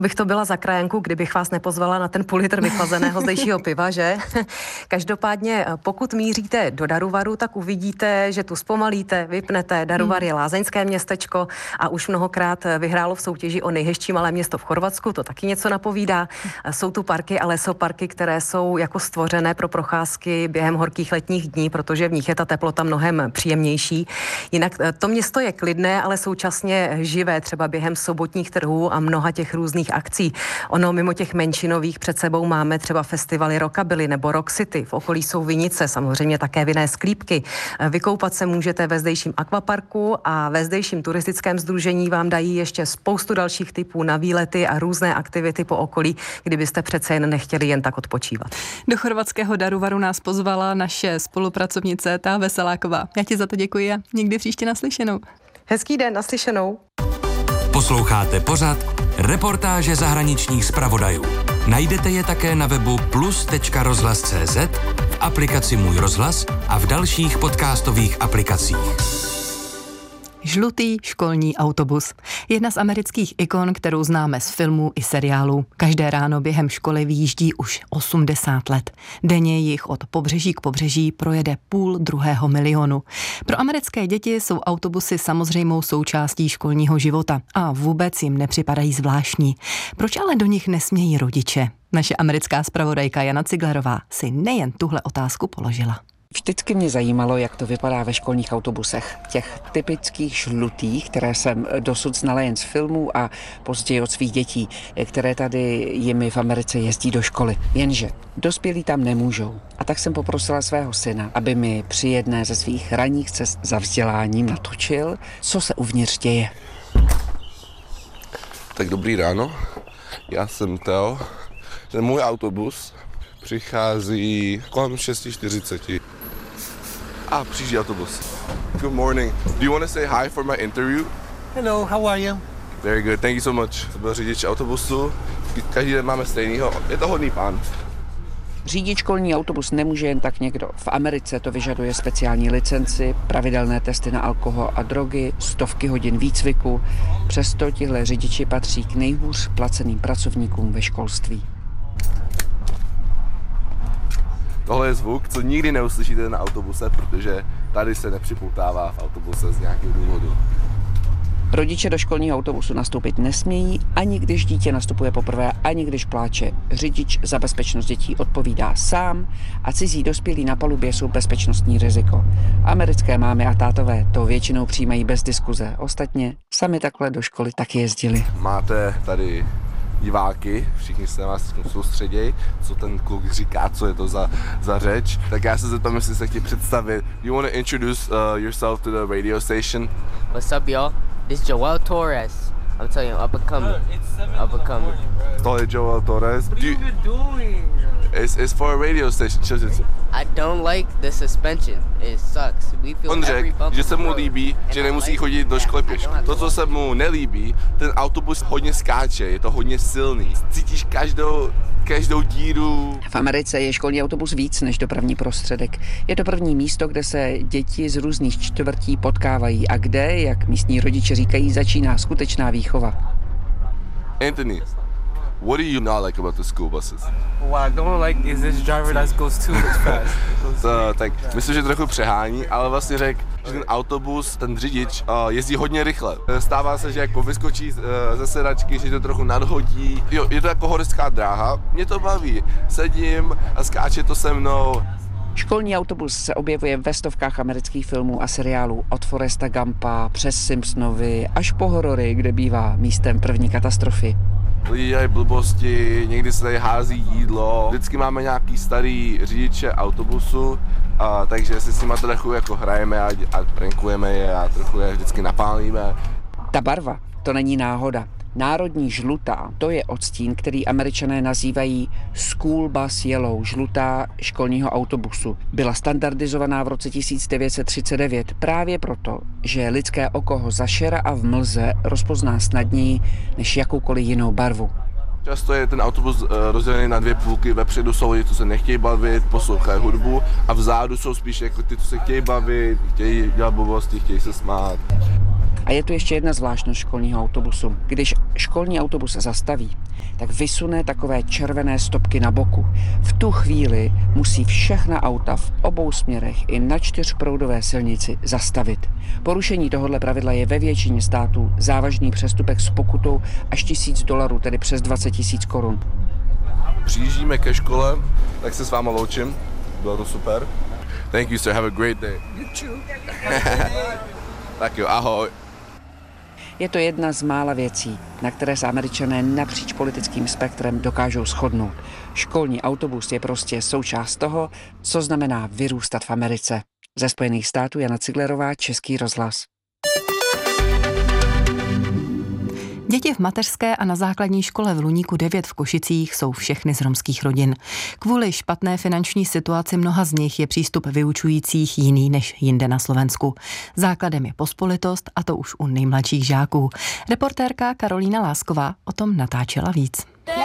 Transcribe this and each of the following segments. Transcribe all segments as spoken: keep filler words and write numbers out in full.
Bych to byla za krajanku, kdybych vás nepozvala na ten půl litr vychlazeného zdejšího piva, že? Každopádně, pokud míříte do Daruvaru, tak uvidíte, že tu zpomalíte, vypnete. Daruvar je lázeňské městečko a už mnohokrát vyhrálo v soutěži o nejhezčí malé město v Chorvatsku, to taky něco napovídá. Jsou tu parky, ale jsou parky, které jsou jako stvořené pro procházky během horkých letních dní, protože v nich je ta teplota mnohem příjemnější. Jinak to město je klidné, ale současně živé, třeba během sobotních trhů a mnoha těch různých akcí. Ono mimo těch menšinových před sebou máme třeba festivaly Rockabilly nebo Rock City. V okolí jsou vinice, samozřejmě také vinné sklípky. Vykoupat se můžete ve zdejším akvaparku a ve zdejším turistickém sdružení vám dají ještě spoustu dalších typů na výlety a různé aktivity po okolí, kdybyste přece jen nechtěli jen tak odpočívat. Do chorvatského Daruvaru nás pozvala naše spolupracovnice Táha Veseláková. Já ti za to děkuji a někdy příště naslyšenou. Hezký den, naslyšenou. Posloucháte pořad Reportáže zahraničních zpravodajů. Najdete je také na webu plus tečka rozhlas tečka cé zet, v aplikaci Můj rozhlas a v dalších podcastových aplikacích. Žlutý školní autobus. Jedna z amerických ikon, kterou známe z filmů i seriálů. Každé ráno během školy vyjíždí už osmdesát let. Denně jich od pobřeží k pobřeží projede půl druhého milionu. Pro americké děti jsou autobusy samozřejmou součástí školního života a vůbec jim nepřipadají zvláštní. Proč ale do nich nesmějí rodiče? Naše americká zpravodajka Jana Ciglerová si nejen tuhle otázku položila. Vždycky mě zajímalo, jak to vypadá ve školních autobusech. Těch typických žlutých, které jsem dosud znala jen z filmů a později od svých dětí, které tady jimi v Americe jezdí do školy. Jenže dospělí tam nemůžou. A tak jsem poprosila svého syna, aby mi při jedné ze svých ranních cest za vzděláním natočil, co se uvnitř děje. Tak dobrý ráno, já jsem Teo. Ten můj autobus přichází kolem šest čtyřicet. Ah, přijíždí autobus. Good morning. Do you want to say hi for my interview? Hello, how are you? Very good, thank you so much. To byl řidič autobusu. Každý den máme stejnýho. Je to hodný pán. Řídit školní autobus nemůže jen tak někdo. V Americe to vyžaduje speciální licenci, pravidelné testy na alkohol a drogy, stovky hodin výcviku. Přesto tihle řidiči patří k nejhůř placeným pracovníkům ve školství. Tohle je zvuk, co nikdy neuslyšíte na autobuse, protože tady se nepřipoutává v autobuse z nějakého důvodu. Rodiče do školního autobusu nastoupit nesmějí, ani když dítě nastupuje poprvé, ani když pláče. Řidič za bezpečnost dětí odpovídá sám a cizí dospělí na palubě jsou bezpečnostní riziko. Americké mámy a tátové to většinou přijímají bez diskuze. Ostatně sami takhle do školy taky jezdili. Máte tady diváky, všichni se na vás soustředějí, co ten kluk říká, co je to za, za řeč. Tak já se zeptám, jestli se chtějí představit. You want to introduce uh, yourself to the radio station? What's up, y'all? This is Joel Torres. I'm telling you, up and coming. Up and coming. Tohle je Joel Torres. What are you even doing? It's, it's for a radio station. I don't like the suspension. It sucks. We feel On every řekl, bump že se mu of the líbí, road. že And I nemusí like chodit do that školy I pěšky. don't have To, to co se mu nelíbí, ten autobus hodně skáče, je to hodně silný. Cítíš každou, každou díru. V Americe je školní autobus víc než dopravní prostředek. Je to první místo, kde se děti z různých čtvrtí potkávají a kde, jak místní rodiče říkají, začíná skutečná výchova. Anthony, what do you not like about the school buses? What I don't like is this driver that goes too much fast. To, tak myslím, že trochu přehání, ale vlastně řekl, že ten autobus, ten řidič uh, jezdí hodně rychle. Stává se, že jako vyskočí uh, ze sedačky, že to trochu nadhodí. Jo, je to jako horská dráha, mě to baví. Sedím a skáče to se mnou. Školní autobus se objevuje ve stovkách amerických filmů a seriálů od Foresta Gumpa přes Simpsonovi až po horory, kde bývá místem první katastrofy. Lidi dělají blbosti, někdy se tady hází jídlo. Vždycky máme nějaký starý řidiče autobusu, a, takže si s nimi trochu jako hrajeme a, a prankujeme je a trochu je vždycky napálíme. Ta barva, to není náhoda. Národní žlutá, to je odstín, který Američané nazývají School Bus Yellow, žlutá školního autobusu. Byla standardizovaná v roce tisíc devět set třicet devět právě proto, že lidské oko ho za šera a v mlze rozpozná snadněji než jakoukoliv jinou barvu. Často je ten autobus rozdělený na dvě půlky, vepředu jsou lidi, co se nechtějí bavit, poslouchají hudbu a vzadu jsou spíš jako ty, co se chtějí bavit, chtějí dělat blbosti, chtějí se smát. A je tu ještě jedna zvláštnost školního autobusu. Když školní autobus zastaví, tak vysune takové červené stopky na boku. V tu chvíli musí všechna auta v obou směrech i na čtyřproudové silnici zastavit. Porušení tohoto pravidla je ve většině států závažný přestupek s pokutou až tisíc dolarů, tedy přes dvacet tisíc korun. Přijíždíme ke škole, tak se s váma loučím. Bylo to super. Thank you, sir. Have a great day. You too. Tak jo, ahoj. Je to jedna z mála věcí, na které se Američané napříč politickým spektrem dokážou shodnout. Školní autobus je prostě součást toho, co znamená vyrůstat v Americe. Ze Spojených států Jana Ciglerová, Český rozhlas. Děti v mateřské a na základní škole v Luníku devět v Košicích jsou všechny z romských rodin. Kvůli špatné finanční situaci mnoha z nich je přístup vyučujících jiný než jinde na Slovensku. Základem je pospolitost, a to už u nejmladších žáků. Reportérka Karolína Lásková o tom natáčela víc.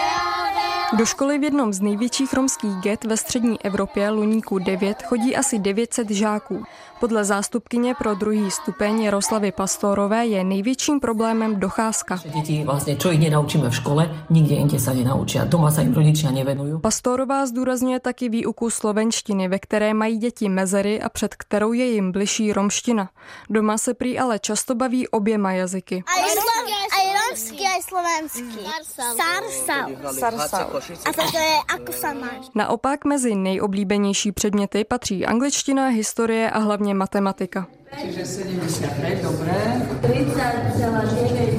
Do školy v jednom z největších romských get ve střední Evropě, Luníku devět, chodí asi devět set žáků. Podle zástupkyně pro druhý stupeň Jaroslavy Pastorové je největším problémem docházka. Děti vlastně, čo ich nenaučíme v škole, nikde jinde sa nenaučia. Doma sa im rodičia nevenujú. Pastorová zdůrazňuje taky výuku slovenštiny, ve které mají děti mezery a před kterou je jim bližší romština. Doma se prý ale často baví oběma jazyky. Aj romský, aj slovenský. Sarsal. Sarsal. A to je ako sa máš. Naopak mezi nejoblíbenější předměty patří angličtina, historie a hlavně matematika. Čiže sedemdesiatpäť, dobré. tridsať celá deväť.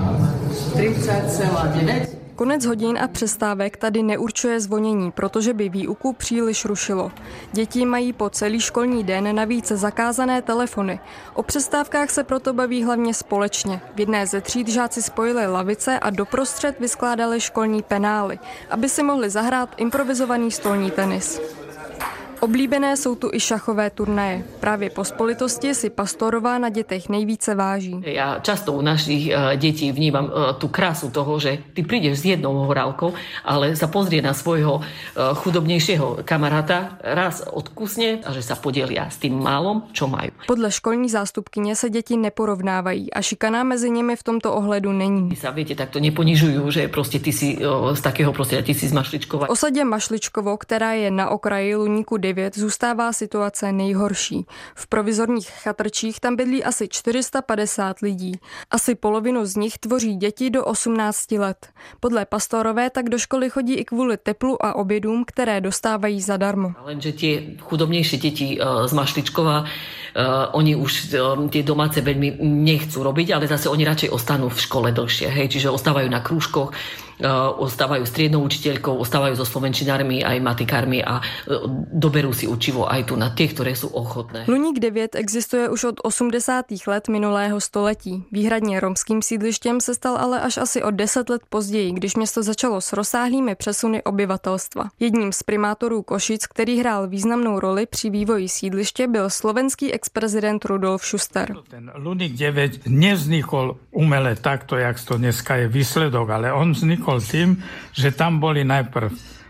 tridsať celá deväť. Konec hodin a přestávek tady neurčuje zvonění, protože by výuku příliš rušilo. Děti mají po celý školní den navíc zakázané telefony. O přestávkách se proto baví hlavně společně. V jedné ze tříd žáci spojili lavice a doprostřed vyskládali školní penály, aby si mohli zahrát improvizovaný stolní tenis. Oblíbené jsou tu i šachové turnaje. Právě pospolitosti si Pastorová na dětech nejvíce váží. Ja často u našich detí vnímam tú krásu toho, že ty prídeš s jednou horálkou, ale sa pozrie na svojho chudobnejšieho kamaráta, raz odkusne a že sa podelia s tým málom, čo majú. Podle školní zástupkyně se děti neporovnávají a šikana mezi nimi v tomto ohledu není. Ty sa viete takto neponižujú, že proste ty si z takého prostredia, ty si z Mašličkova. V osadě Mašličkovo, která je na okraji Luníku devět, zůstává situace nejhorší. V provizorních chatrčích tam bydlí asi čtyři sta padesát lidí. Asi polovinu z nich tvoří děti do osmnácti let. Podle Pastorové tak do školy chodí i kvůli teplu a obědům, které dostávají zadarmo. Lenže tie chudobnejšie deti z Mašličkova, uh, oni už uh, tie domáce veľmi nechcú robiť, ale zase oni radšej ostanú v škole dlhšie. Hej? Čiže ostávajú na krúžkoch, uh, ostávajú striednou učiteľkou, ostávajú so slovenčinármi aj matikármi a uh, doberú si učivo aj tu na tie, ktoré sú ochotné. Luník devět existuje už od osmdesátých let minulého století. Výhradně romským sídlištěm se stal ale až asi o deset let později, když město začalo s rozsáhlými přesuny obyvatelstva. Jedním z primátorů Košic, který hrál významnou roli při vývoji sídliště, byl slovenský ex-prezident Rudolf Schuster. Ten Luník deväť nevznikol umele takto, jak to dneska je výsledok, ale on vznikol tým, že tam boli najprv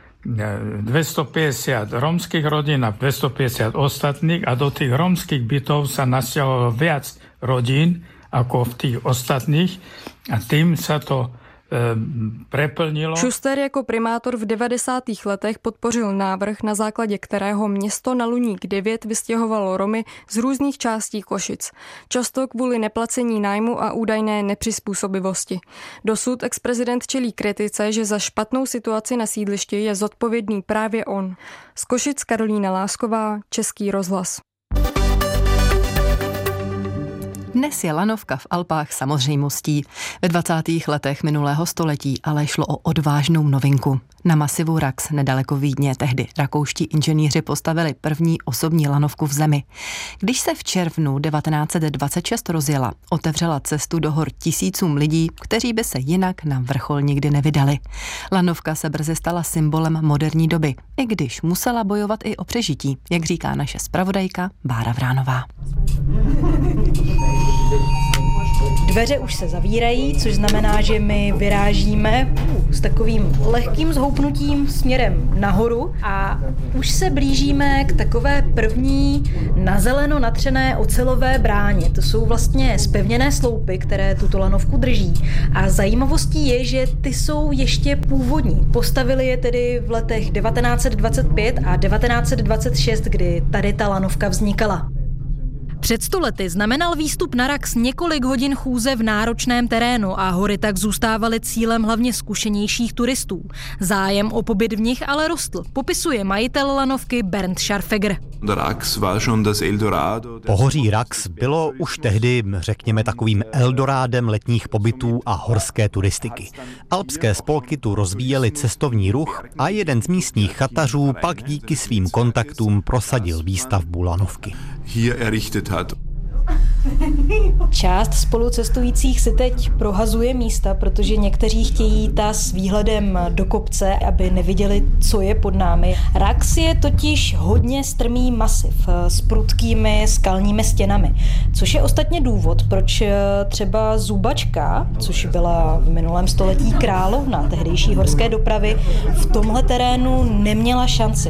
dvestopäťdesiat rómskych rodín a dvestopäťdesiat ostatných a do tých rómskych bytov sa nasťahovalo viac rodín ako v tých ostatných a tým sa to preplnilo. Schuster jako primátor v devadesátých letech podpořil návrh, na základě kterého město na Luník devět vystěhovalo Romy z různých částí Košic. Často kvůli neplacení nájmu a údajné nepřizpůsobivosti. Dosud ex-prezident čelí kritice, že za špatnou situaci na sídlišti je zodpovědný právě on. Z Košic Karolína Lásková, Český rozhlas. Dnes je lanovka v Alpách samozřejmostí. Ve dvacátých letech minulého století ale šlo o odvážnou novinku. Na masivu Rax nedaleko Vídně tehdy rakouští inženýři postavili první osobní lanovku v zemi. Když se v červnu devatenáct set dvacet šest rozjela, otevřela cestu do hor tisícům lidí, kteří by se jinak na vrchol nikdy nevydali. Lanovka se brzy stala symbolem moderní doby, i když musela bojovat i o přežití, jak říká naše zpravodajka Bára Vránová. Dveře už se zavírají, což znamená, že my vyrážíme uh, s takovým lehkým zhoupnutím směrem nahoru a už se blížíme k takové první na zeleno natřené ocelové bráně. To jsou vlastně zpevněné sloupy, které tuto lanovku drží. A zajímavostí je, že ty jsou ještě původní. Postavili je tedy v letech devatenáct set dvacet pět a devatenáct set dvacet šest, kdy tady ta lanovka vznikala. Před sto lety znamenal výstup na Rax několik hodin chůze v náročném terénu a hory tak zůstávaly cílem hlavně zkušenějších turistů. Zájem o pobyt v nich ale rostl, popisuje majitel lanovky Bernd Scharfegger. Pohoří Rax bylo už tehdy, řekněme, takovým eldorádem letních pobytů a horské turistiky. Alpské spolky tu rozvíjely cestovní ruch a jeden z místních chatařů pak díky svým kontaktům prosadil výstavbu lanovky. Část spolucestujících si teď prohazuje místa, protože někteří chtějí ta s výhledem do kopce, aby neviděli, co je pod námi. Rax je totiž hodně strmý masiv s prudkými skalními stěnami, což je ostatně důvod, proč třeba Zubačka, což byla v minulém století královna tehdejší horské dopravy, v tomhle terénu neměla šanci.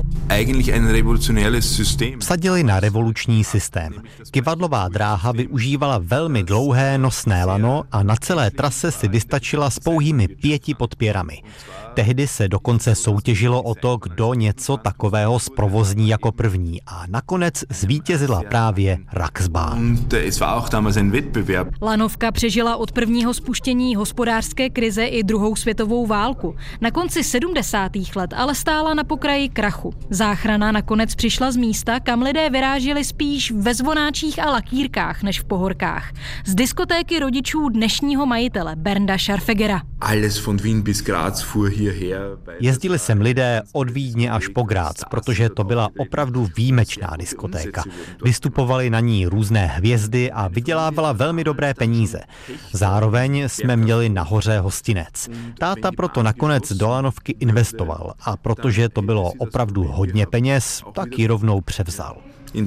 Vsadili na revoluční systém. Kyvadlová dráha využívala velmi dlouhé nosné lano a na celé trase si vystačila s pouhými pěti podpěrami. Tehdy se dokonce soutěžilo o to, kdo něco takového zprovozní jako první a nakonec zvítězila právě Raxbahn. Lanovka přežila od prvního spuštění hospodářské krize i druhou světovou válku. Na konci sedmdesátých let ale stála na pokraji krachu. Záchrana nakonec přišla z místa, kam lidé vyráželi spíš ve zvonáčích a lakírkách než v pohorkách. Z diskotéky rodičů dnešního majitele Bernda Scharfeggera. Jezdili sem lidé od Vídně až po Grác, protože to byla opravdu výjimečná diskotéka. Vystupovaly na ní různé hvězdy a vydělávala velmi dobré peníze. Zároveň jsme měli nahoře hostinec. Táta proto nakonec do lanovky investoval a protože to bylo opravdu hodně peněz, tak ji rovnou převzal.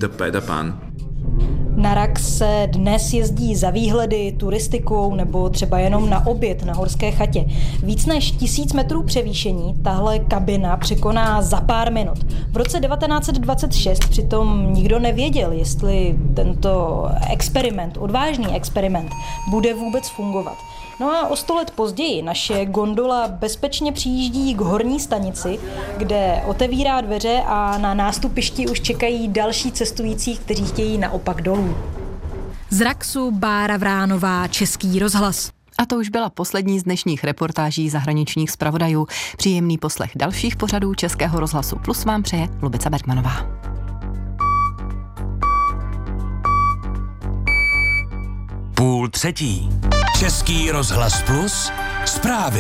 Na Rax se dnes jezdí za výhledy, turistikou nebo třeba jenom na oběd na horské chatě. Víc než tisíc metrů převýšení tahle kabina překoná za pár minut. V roce devatenáct set dvacet šest přitom nikdo nevěděl, jestli tento experiment, odvážný experiment, bude vůbec fungovat. No a o sto let později naše gondola bezpečně přijíždí k horní stanici, kde otevírá dveře a na nástupišti už čekají další cestující, kteří chtějí naopak dolů. Z Raxu Bára Vránová, Český rozhlas. A to už byla poslední z dnešních reportáží zahraničních zpravodajů. Příjemný poslech dalších pořadů Českého rozhlasu Plus vám přeje Lubica Bergmanová. Půl třetí. Český rozhlas Plus. Zprávy.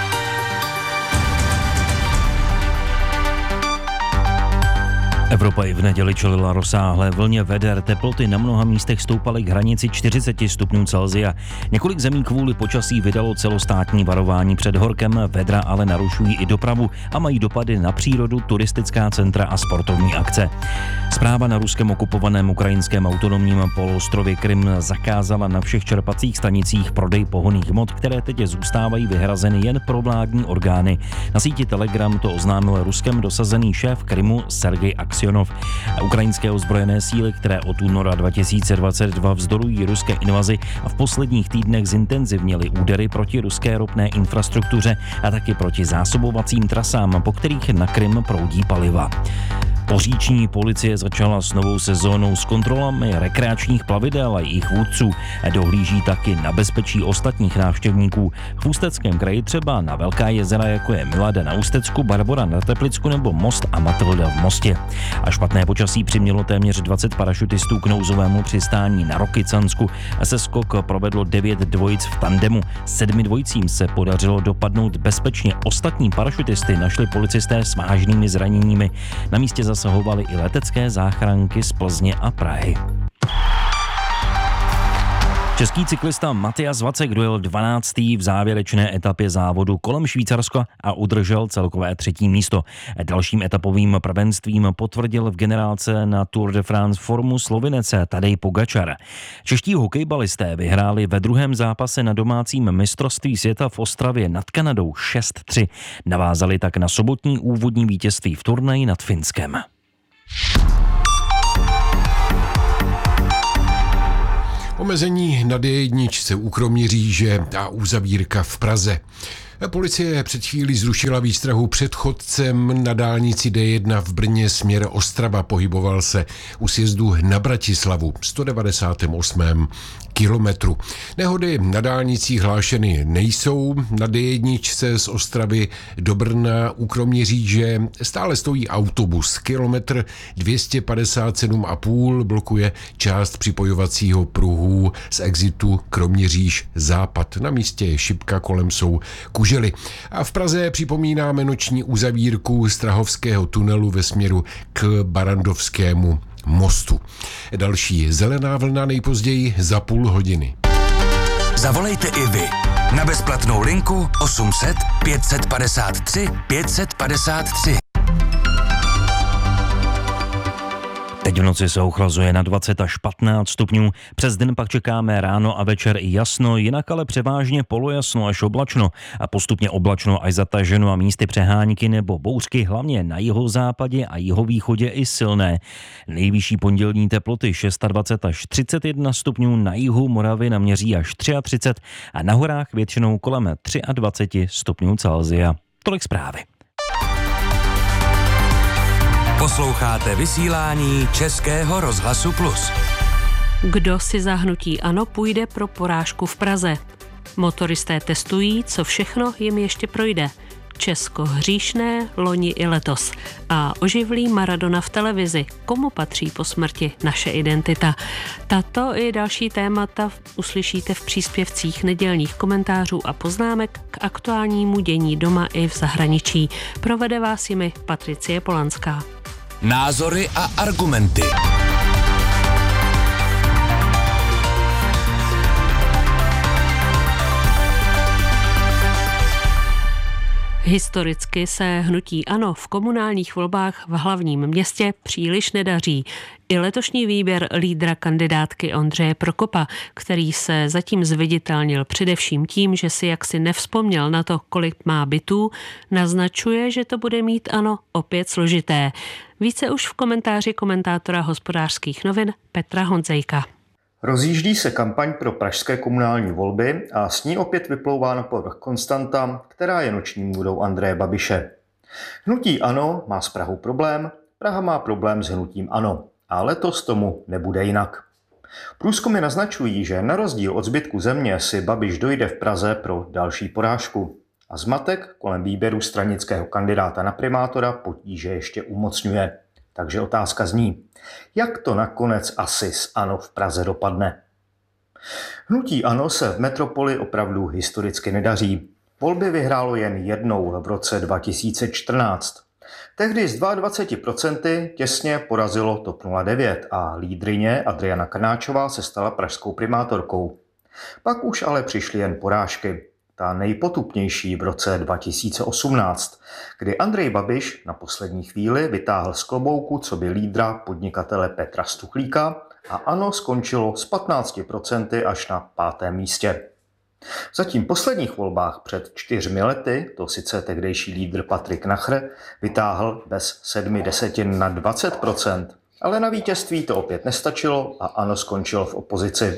Evropa i v neděli čelila rozsáhlé vlně veder, teploty na mnoha místech stoupaly k hranici čtyřicet stupňů Celsia. Několik zemí kvůli počasí vydalo celostátní varování před horkem, vedra ale narušují i dopravu a mají dopady na přírodu, turistická centra a sportovní akce. Správa na ruském okupovaném ukrajinském autonomním poloostrově Krym zakázala na všech čerpacích stanicích prodej pohonných hmot, které teď zůstávají vyhrazeny jen pro vládní orgány. Na síti Telegram to oznámil Ruskem dosazený šéf Krymu Sergej Aksionov. Ukrajinské ozbrojené síly, které od února dva tisíce dvacet dva vzdorují ruské invazi a v posledních týdnech zintenzivnily údery proti ruské ropné infrastruktuře a taky proti zásobovacím trasám, po kterých na Krym proudí paliva. Poříční policie začala s novou sezónou s kontrolami rekreačních plavidel a jejich vůdců. Dohlíží taky na bezpečí ostatních návštěvníků. V Ústeckém kraji třeba na velká jezera, jako je Milada na Ústecku, Barbora na Teplicku nebo Most a Matilda v Mostě. A špatné počasí přimělo téměř dvacet parašutistů k nouzovému přistání na Rokycansku. Se skok provedlo devět dvojic v tandemu. Sedmi dvojicím se podařilo dopadnout bezpečně. Ostatní parašutisty našli policisté s vážnými zraněními. Na místě zasahovaly i letecké záchranky z Plzně a Prahy. Český cyklista Matyas Vacek dojel dvanáctý v závěrečné etapě závodu kolem Švýcarska a udržel celkové třetí místo. Dalším etapovým prvenstvím potvrdil v generálce na Tour de France formu Slovinece Tadej Pogačar. Čeští hokejbalisté vyhráli ve druhém zápase na domácím mistrovství světa v Ostravě nad Kanadou šest tři. Navázali tak na sobotní úvodní vítězství v turnaji nad Finskem. Omezení na D jedna u Kroměříže a uzavírka v Praze. Policie před chvílí zrušila výstrahu před chodcem na dálnici D jedna v Brně směr Ostrava. Pohyboval se u sjezdu na Bratislavu sto devadesátém osmém kilometru. Nehody na dálnicích hlášeny nejsou. Na D jedna z Ostravy do Brna u Kroměříže stále stojí autobus. Kilometr dvě stě padesát sedm a půl blokuje část připojovacího pruhu z exitu Kroměříž západ. Na místě je šipka, kolem jsou kužely. A v Praze připomínáme noční uzavírku Strahovského tunelu ve směru k Barandovskému mostu. Další zelená vlna nejpozději za půl hodiny. Zavolejte i vy na bezplatnou linku osm set pět set padesát tři pět set padesát tři. Teď v noci se ochlazuje na dvacet až patnáct stupňů, přes den pak čekáme ráno a večer i jasno, jinak ale převážně polojasno až oblačno a postupně oblačno až zataženo a místy přehánky nebo bouřky, hlavně na jihozápadě a jihovýchodě i silné. Nejvyšší pondělní teploty dvacet šest až třicet jedna stupňů, na jihu Moravy naměří až třicet tři a na horách většinou kolem dvacet tři stupňů Celsia. Tolik zprávy. Posloucháte vysílání Českého rozhlasu Plus. Kdo si za hnutí ANO půjde pro porážku v Praze? Motoristé testují, co všechno jim ještě projde. Česko hříšné, loni i letos. A oživlí Maradona v televizi. Komu patří po smrti naše identita? Tato i další témata uslyšíte v příspěvcích nedělních komentářů a poznámek k aktuálnímu dění doma i v zahraničí. Provede vás jimi Patricie Polanská. Názory a argumenty. Historicky se hnutí ANO v komunálních volbách v hlavním městě příliš nedaří. I letošní výběr lídra kandidátky Ondřeje Prokopa, který se zatím zviditelnil především tím, že si jaksi nevzpomněl na to, kolik má bytů, naznačuje, že to bude mít ANO opět složité. Více už v komentáři komentátora Hospodářských novin Petra Honzejka. Rozjíždí se kampaň pro pražské komunální volby a s ní opět vyplouvá na povrch konstanta, která je noční můdou Andreje Babiše. Hnutí ANO má s Prahou problém, Praha má problém s hnutím ANO a letos tomu nebude jinak. Průzkumy naznačují, že na rozdíl od zbytku země si Babiš dojde v Praze pro další porážku. A zmatek kolem výběru stranického kandidáta na primátora potíže ještě umocňuje. Takže otázka zní, jak to nakonec asi s ANO v Praze dopadne? Hnutí ANO se v metropoli opravdu historicky nedaří. Volby vyhrálo jen jednou v roce dva tisíce čtrnáct. Tehdy z dvacet dva procent těsně porazilo TOP nula devět a lídryně Adriana Krnáčová se stala pražskou primátorkou. Pak už ale přišly jen porážky. Ta nejpotupnější v roce dva tisíce osmnáct, kdy Andrej Babiš na poslední chvíli vytáhl z klobouku coby lídra podnikatele Petra Stuchlíka a ANO skončilo z patnáct procent až na pátém místě. V zatím posledních volbách před čtyřmi lety, to sice tehdejší lídr Patrik Nachr, vytáhl bez sedmi desetin na dvacet procent, ale na vítězství to opět nestačilo a ANO skončilo v opozici.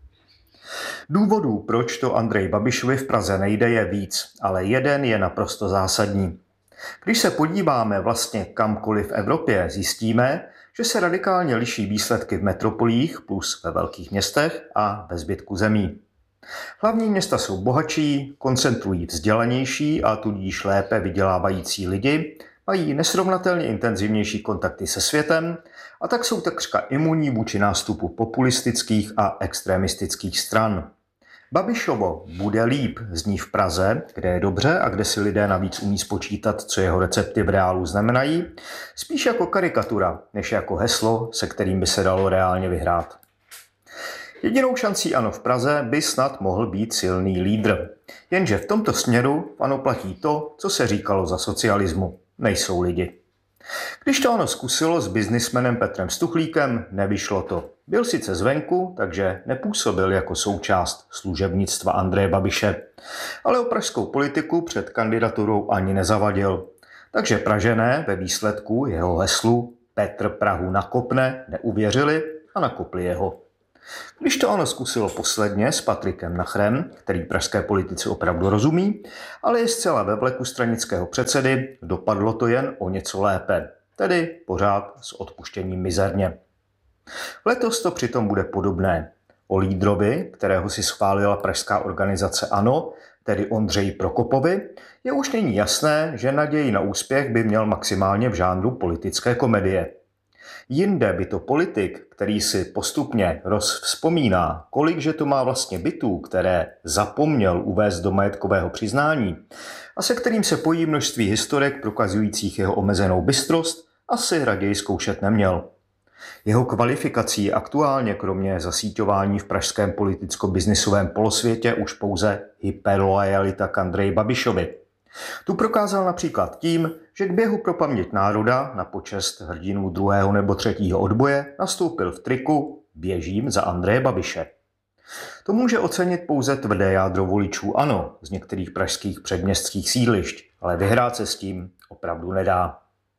Důvodů, proč to Andrej Babišovi v Praze nejde, je víc, ale jeden je naprosto zásadní. Když se podíváme vlastně kamkoliv v Evropě, zjistíme, že se radikálně liší výsledky v metropolích plus ve velkých městech a ve zbytku zemí. Hlavní města jsou bohatší, koncentrují vzdělanější a tudíž lépe vydělávající lidi, mají nesrovnatelně intenzivnější kontakty se světem a tak jsou takřka imunní vůči nástupu populistických a extremistických stran. Babišovo bude líp zní v Praze, kde je dobře a kde si lidé navíc umí spočítat, co jeho recepty v reálu znamenají, spíš jako karikatura, než jako heslo, se kterým by se dalo reálně vyhrát. Jedinou šancí ANO v Praze by snad mohl být silný lídr. Jenže v tomto směru ANO platí to, co se říkalo za socialismu. Nejsou lidi. Když to ANO zkusilo s biznismenem Petrem Stuchlíkem, nevyšlo to. Byl sice zvenku, takže nepůsobil jako součást služebnictva Andreje Babiše. Ale o pražskou politiku před kandidaturou ani nezavadil. Takže Pražané ve výsledku jeho heslu Petr Prahu nakopne neuvěřili a nakopli jeho. Když to ANO zkusilo posledně s Patrikem Nachrem, který pražské politice opravdu rozumí, ale je zcela ve vleku stranického předsedy, dopadlo to jen o něco lépe, tedy pořád s odpuštěním mizerně. Letos to přitom bude podobné. O lídrovi, kterého si schválila pražská organizace ANO, tedy Ondřeji Prokopovi, je už nyní jasné, že naději na úspěch by měl maximálně v žánru politické komedie. Jinde by to politik, který si postupně rozvzpomíná, kolikže to má vlastně bytů, které zapomněl uvést do majetkového přiznání a se kterým se pojí množství historek prokazujících jeho omezenou bystrost, asi raději zkoušet neměl. Jeho kvalifikací aktuálně kromě zasíťování v pražském politicko-biznisovém polosvětě už pouze hyperloajalita k Andreji Babišovi. Tu prokázal například tím, že k běhu pro paměť národa na počest hrdinů druhého nebo třetího odboje nastoupil v triku Běžím za Andreje Babiše. To může ocenit pouze tvrdé jádro voličů ANO z některých pražských předměstských sídlišť, ale vyhrát se s tím opravdu nedá.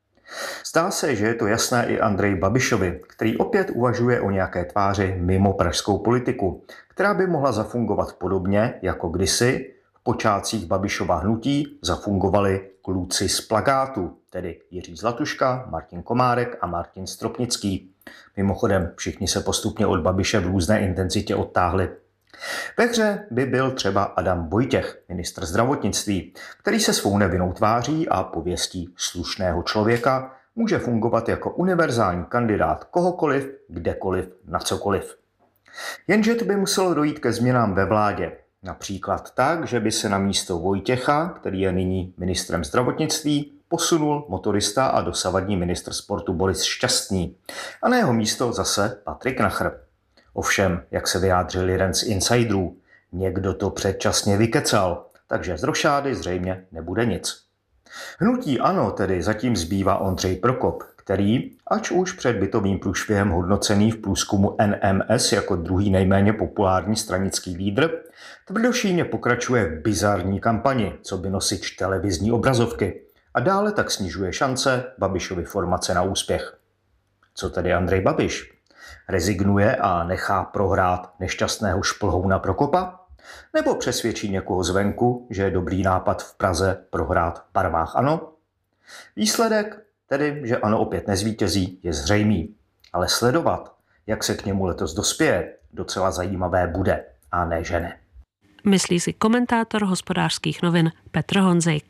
Zdá se, že je to jasné i Andreji Babišovi, který opět uvažuje o nějaké tváři mimo pražskou politiku, která by mohla zafungovat podobně jako kdysi v počátcích Babišova hnutí zafungovali kluci z plakátu, tedy Jiří Zlatuška, Martin Komárek a Martin Stropnický. Mimochodem, všichni se postupně od Babiše v různé intenzitě odtáhli. Ve hře by byl třeba Adam Vojtěch, ministr zdravotnictví, který se svou nevinnou tváří a pověstí slušného člověka může fungovat jako univerzální kandidát kohokoliv, kdekoliv, na cokoliv. Jenže to by muselo dojít ke změnám ve vládě. Například tak, že by se na místo Vojtěcha, který je nyní ministrem zdravotnictví, posunul motorista a dosavadní ministr sportu Boris Šťastný. A na jeho místo zase Patrik Nachr. Ovšem, jak se vyjádřil jeden z insiderů, někdo to předčasně vykecal, takže z rošády zřejmě nebude nic. Hnutí ANO tedy zatím zbývá Ondřej Prokop, který, ač už před bytovým průšvihem hodnocený v průzkumu N M S jako druhý nejméně populární stranický lídr, tvrdošíjně pokračuje v bizarní kampani, co by nosič televizní obrazovky, a dále tak snižuje šance Babišovy formace na úspěch. Co tedy Andrej Babiš? Rezignuje a nechá prohrát nešťastného šplhouna Prokopa? Nebo přesvědčí někoho zvenku, že je dobrý nápad v Praze prohrát v barvách ANO? Výsledek, tedy že ANO opět nezvítězí, je zřejmý. Ale sledovat, jak se k němu letos dospěje, docela zajímavé bude, a ne že ne. Myslí si komentátor Hospodářských novin Petr Honzejk.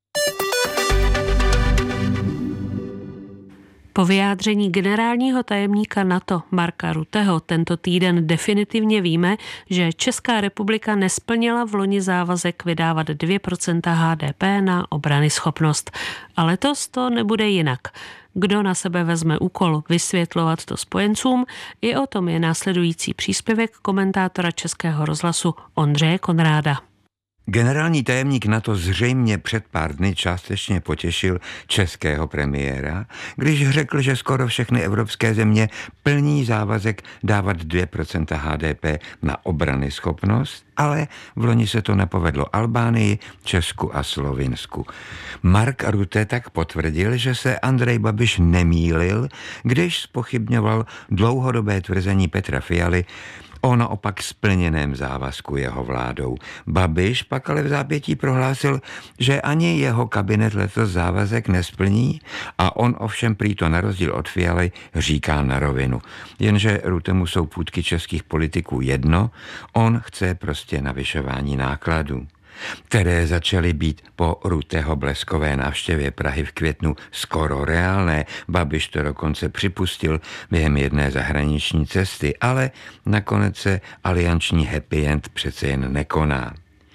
Po vyjádření generálního tajemníka NATO Marka Rutteho tento týden definitivně víme, že Česká republika nesplnila v loni závazek vydávat dvě procenta H D P na obranyschopnost. A letos to nebude jinak. Kdo na sebe vezme úkol vysvětlovat to spojencům, i o tom je následující příspěvek komentátora Českého rozhlasu Ondřeje Konráda. Generální tajemník NATO zřejmě před pár dny částečně potěšil českého premiéra, když řekl, že skoro všechny evropské země plní závazek dávat dvě procenta H D P na obranyschopnost, ale v loni se to nepovedlo Albánii, Česku a Slovinsku. Mark Rutte tak potvrdil, že se Andrej Babiš nemýlil, když zpochybňoval dlouhodobé tvrzení Petra Fialy o naopak splněném závazku jeho vládou. Babiš pak ale v zápětí prohlásil, že ani jeho kabinet letos závazek nesplní a on ovšem prý to na rozdíl od Fialy říká na rovinu. Jenže Ruttemu jsou půtky českých politiků jedno, on chce prostě navyšování nákladů, které začaly být po Rutteho bleskové návštěvě Prahy v květnu skoro reálné. Babiš to dokonce připustil během jedné zahraniční cesty, ale nakonec se alianční happy end přece jen nekoná.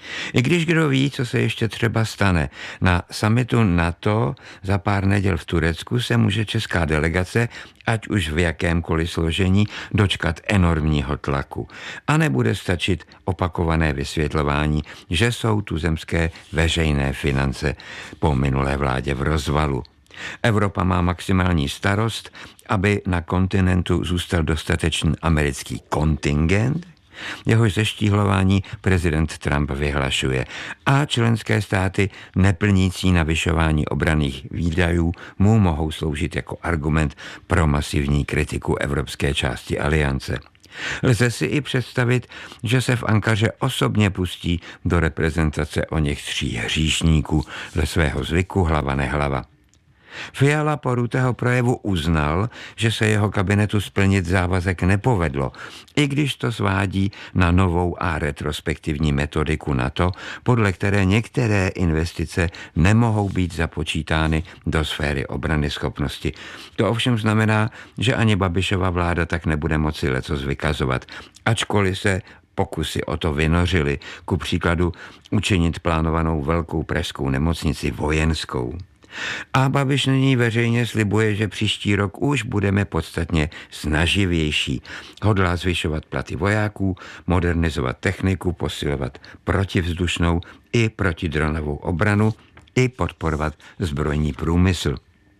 I když kdo ví, co se ještě třeba stane. Na summitu NATO za pár neděl v Turecku se může česká delegace, ať už v jakémkoliv složení, dočkat enormního tlaku. A nebude stačit opakované vysvětlování, že jsou tuzemské veřejné finance po minulé vládě v rozvalu. Evropa má maximální starost, aby na kontinentu zůstal dostatečný americký kontingent, jehož zeštíhlování prezident Trump vyhlašuje, a členské státy neplnící navyšování obranných výdajů mu mohou sloužit jako argument pro masivní kritiku evropské části aliance. Lze si i představit, že se v Ankaře osobně pustí do reprezentace o něch tří hříšníků, dle svého zvyku hlava nehlava. Fiala po Rutteho projevu uznal, že se jeho kabinetu splnit závazek nepovedlo, i když to svádí na novou a retrospektivní metodiku NATO, podle které některé investice nemohou být započítány do sféry obranyschopnosti. To ovšem znamená, že ani Babišova vláda tak nebude moci lecos vykazovat, ačkoliv se pokusy o to vynořily, ku příkladu učinit plánovanou velkou pražskou nemocnici vojenskou. A Babiš nyní veřejně slibuje, že příští rok už budeme podstatně snaživější. Hodlá zvyšovat platy vojáků, modernizovat techniku, posilovat protivzdušnou i protidronovou obranu i podporovat zbrojní průmysl.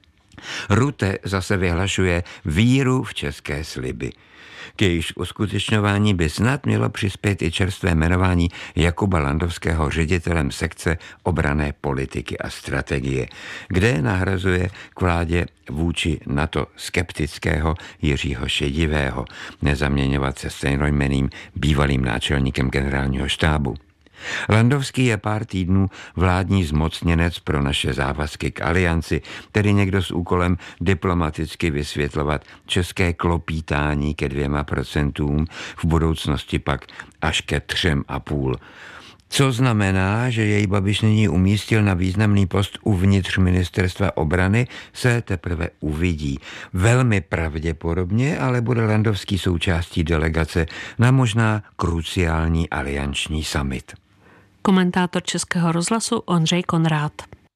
Rutte zase vyhlašuje víru v české sliby. K jejíž uskutečňování by snad mělo přispět i čerstvé jmenování Jakuba Landovského ředitelem sekce obranné politiky a strategie, kde nahrazuje k vládě vůči NATO skeptického Jiřího Šedivého, nezaměňovat se stejnojmenným bývalým náčelníkem generálního štábu. Landovský je pár týdnů vládní zmocněnec pro naše závazky k alianci, tedy někdo s úkolem diplomaticky vysvětlovat české klopítání ke dvěma procentům, v budoucnosti pak až ke třem a půl. Co znamená, že jej Babiš nyní umístil na významný post uvnitř ministerstva obrany, se teprve uvidí. Velmi pravděpodobně ale bude Landovský součástí delegace na možná kruciální alianční summit. Komentátor Českého rozhlasu Ondřej Konrád.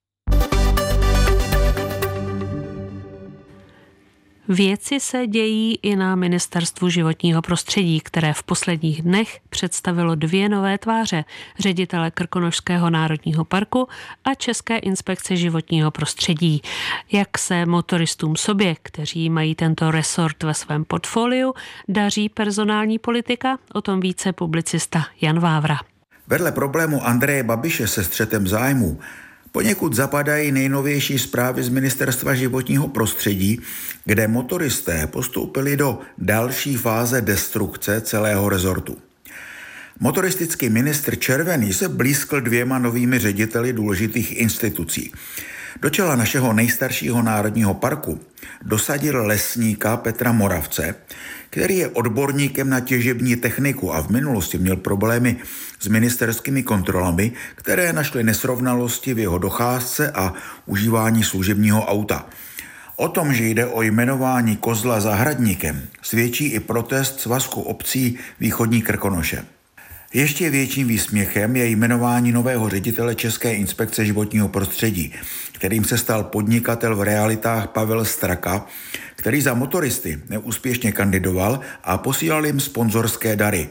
Věci se dějí i na Ministerstvu životního prostředí, které v posledních dnech představilo dvě nové tváře, ředitele Krkonošského národního parku a České inspekce životního prostředí. Jak se motoristům sobě, kteří mají tento resort ve svém portfoliu, daří personální politika, o tom více publicista Jan Vávra. Vedle problému Andreje Babiše se střetem zájmů poněkud zapadají nejnovější zprávy z Ministerstva životního prostředí, kde motoristé postoupili do další fáze destrukce celého rezortu. Motoristický ministr Červený se blízkl dvěma novými řediteli důležitých institucí. Do čela našeho nejstaršího národního parku dosadil lesníka Petra Moravce, který je odborníkem na těžební techniku a v minulosti měl problémy s ministerskými kontrolami, které našly nesrovnalosti v jeho docházce a užívání služebního auta. O tom, že jde o jmenování Kozla zahradníkem, svědčí i protest Svazku obcí Východní Krkonoše. Ještě větším výsměchem je jmenování nového ředitele České inspekce životního prostředí, kterým se stal podnikatel v realitách Pavel Straka, který za motoristy neúspěšně kandidoval a posílal jim sponzorské dary.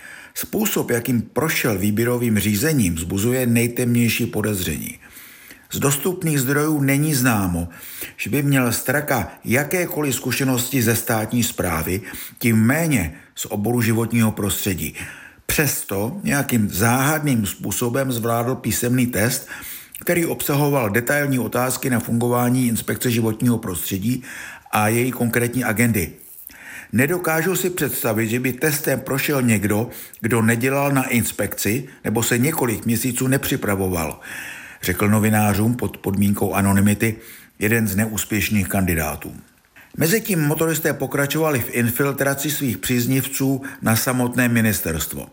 Způsob, jakým prošel výběrovým řízením, vzbuzuje nejtemnější podezření. Z dostupných zdrojů není známo, že by měl Straka jakékoliv zkušenosti ze státní správy, tím méně z oboru životního prostředí. Přesto nějakým záhadným způsobem zvládl písemný test, který obsahoval detailní otázky na fungování inspekce životního prostředí a její konkrétní agendy. Nedokážu si představit, že by testem prošel někdo, kdo nedělal na inspekci nebo se několik měsíců nepřipravoval, řekl novinářům pod podmínkou anonymity jeden z neúspěšných kandidátů. Mezitím motoristé pokračovali v infiltraci svých příznivců na samotné ministerstvo.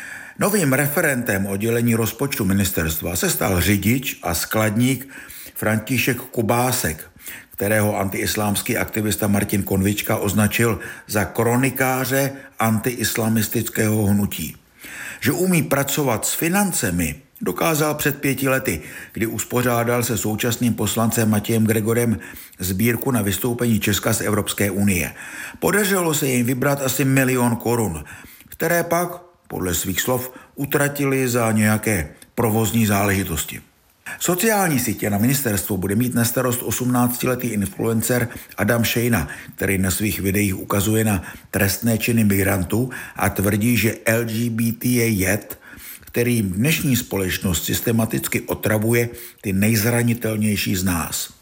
Novým referentem oddělení rozpočtu ministerstva se stal řidič a skladník František Kubásek, kterého antiislámský aktivista Martin Konvička označil za kronikáře antiislamistického hnutí. Že umí pracovat s financemi, dokázal před pěti lety, kdy uspořádal se současným poslancem Matějem Gregorem sbírku na vystoupení Česka z Evropské unie. Podařilo se jim vybrat asi milion korun, které pak, podle svých slov, utratili za nějaké provozní záležitosti. Sociální sítě na ministerstvu bude mít na starost osmnáctiletý influencer Adam Šejna, který na svých videích ukazuje na trestné činy migrantů a tvrdí, že L G B T je jed, který dnešní společnost systematicky otravuje ty nejzranitelnější z nás.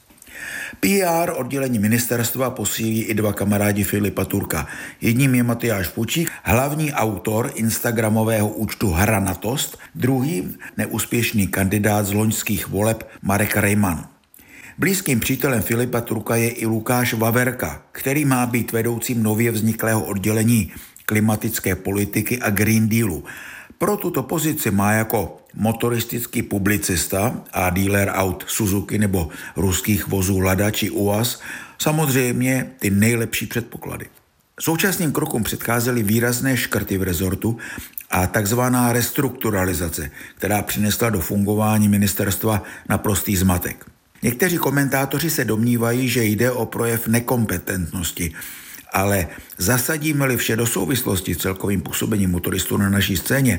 P R oddělení ministerstva posílí i dva kamarádi Filipa Turka. Jedním je Matyáš Fučík, hlavní autor instagramového účtu Hranatost, druhý neúspěšný kandidát z loňských voleb Marek Rejman. Blízkým přítelem Filipa Turka je i Lukáš Vaverka, který má být vedoucím nově vzniklého oddělení klimatické politiky a Green Dealu. Pro tuto pozici má jako motoristický publicista a dealer aut Suzuki nebo ruských vozů Lada či U A Z samozřejmě ty nejlepší předpoklady. Současným krokům předcházely výrazné škrty v rezortu a takzvaná restrukturalizace, která přinesla do fungování ministerstva naprostý zmatek. Někteří komentátoři se domnívají, že jde o projev nekompetentnosti, ale zasadíme-li vše do souvislosti s celkovým působením motoristů na naší scéně,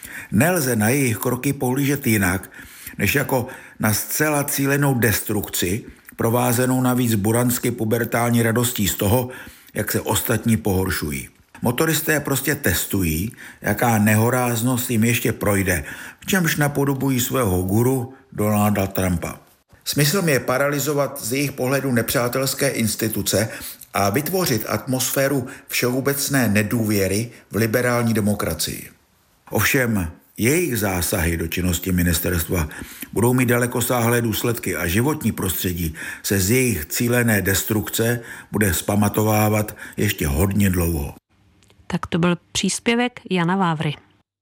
nelze na jejich kroky pohlížet jinak, než jako na zcela cílenou destrukci, provázenou navíc buransky pubertální radostí z toho, jak se ostatní pohoršují. Motoristé prostě testují, jaká nehoráznost jim ještě projde, v čemž napodobují svého guru Donalda Trumpa. Smyslem je paralyzovat z jejich pohledu nepřátelské instituce a vytvořit atmosféru všeobecné nedůvěry v liberální demokracii. Ovšem, jejich zásahy do činnosti ministerstva budou mít dalekosáhlé důsledky a životní prostředí se z jejich cílené destrukce bude vzpamatovávat ještě hodně dlouho. Tak to byl příspěvek Jana Vávry.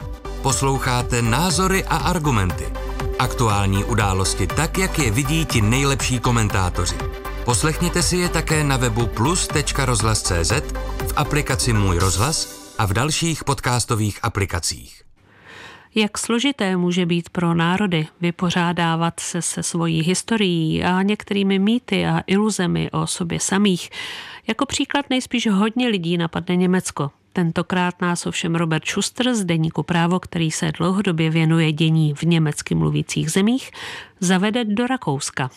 Posloucháte Názory a argumenty. Aktuální události tak, jak je vidí ti nejlepší komentátoři. Poslechněte si je také na webu plus tečka rozhlas tečka cé zet, v aplikaci Můj rozhlas a v dalších podcastových aplikacích. Jak složité může být pro národy vypořádávat se se svojí historií a některými mýty a iluzemi o sobě samých. Jako příklad nejspíš hodně lidí napadne Německo. Tentokrát nás ovšem Robert Schuster z deníku Právo, který se dlouhodobě věnuje dění v německy mluvících zemích, zavede do Rakouska.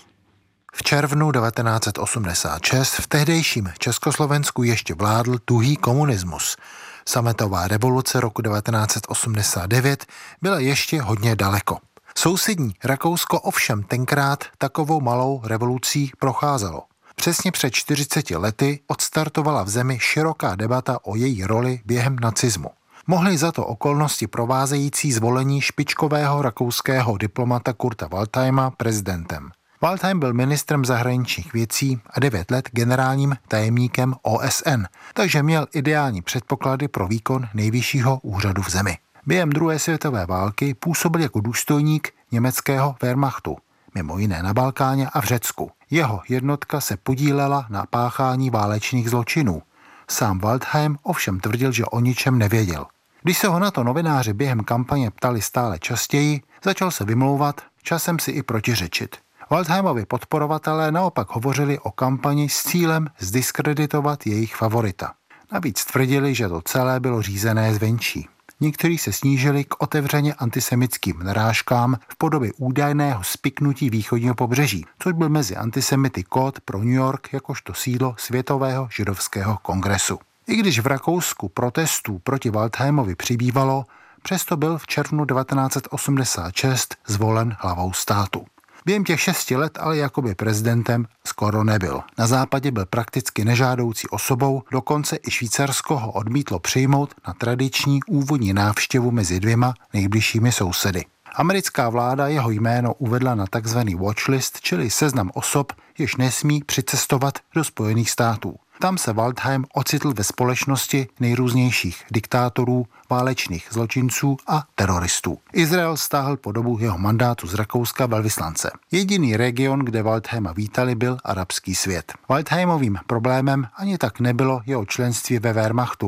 V červnu devatenáct set osmdesát šest v tehdejším Československu ještě vládl tuhý komunismus. Sametová revoluce roku devatenáct set osmdesát devět byla ještě hodně daleko. Sousední Rakousko ovšem tenkrát takovou malou revolucí procházelo. Přesně před čtyřiceti lety odstartovala v zemi široká debata o její roli během nacismu. Mohly za to okolnosti provázející zvolení špičkového rakouského diplomata Kurta Waldheima prezidentem. Waldheim byl ministrem zahraničních věcí a devět let generálním tajemníkem O S N, takže měl ideální předpoklady pro výkon nejvyššího úřadu v zemi. Během druhé světové války působil jako důstojník německého Wehrmachtu, mimo jiné na Balkáně a v Řecku. Jeho jednotka se podílela na páchání válečných zločinů. Sám Waldheim ovšem tvrdil, že o ničem nevěděl. Když se ho na to novináři během kampaně ptali stále častěji, začal se vymlouvat, časem si i protiřečit. Waldheimovi podporovatelé naopak hovořili o kampani s cílem zdiskreditovat jejich favorita. Navíc tvrdili, že to celé bylo řízené zvenčí. Někteří se snížili k otevřeně antisemickým narážkám v podobě údajného spiknutí východního pobřeží, což byl mezi antisemity kód pro New York jakožto sídlo Světového židovského kongresu. I když v Rakousku protestů proti Waldheimovi přibývalo, přesto byl v červnu devatenáct set osmdesát šest zvolen hlavou státu. Během těch šesti let ale jakoby prezidentem skoro nebyl. Na západě byl prakticky nežádoucí osobou, dokonce i Švýcarsko ho odmítlo přijmout na tradiční úvodní návštěvu mezi dvěma nejbližšími sousedy. Americká vláda jeho jméno uvedla na tzv. Watchlist, čili seznam osob, jež nesmí přicestovat do Spojených států. Tam se Waldheim ocitl ve společnosti nejrůznějších diktátorů, válečných zločinců a teroristů. Izrael stáhl po dobu jeho mandátu z Rakouska velvyslance. Jediný region, kde Waldheima vítali, byl arabský svět. Waldheimovým problémem ani tak nebylo jeho členství ve Wehrmachtu,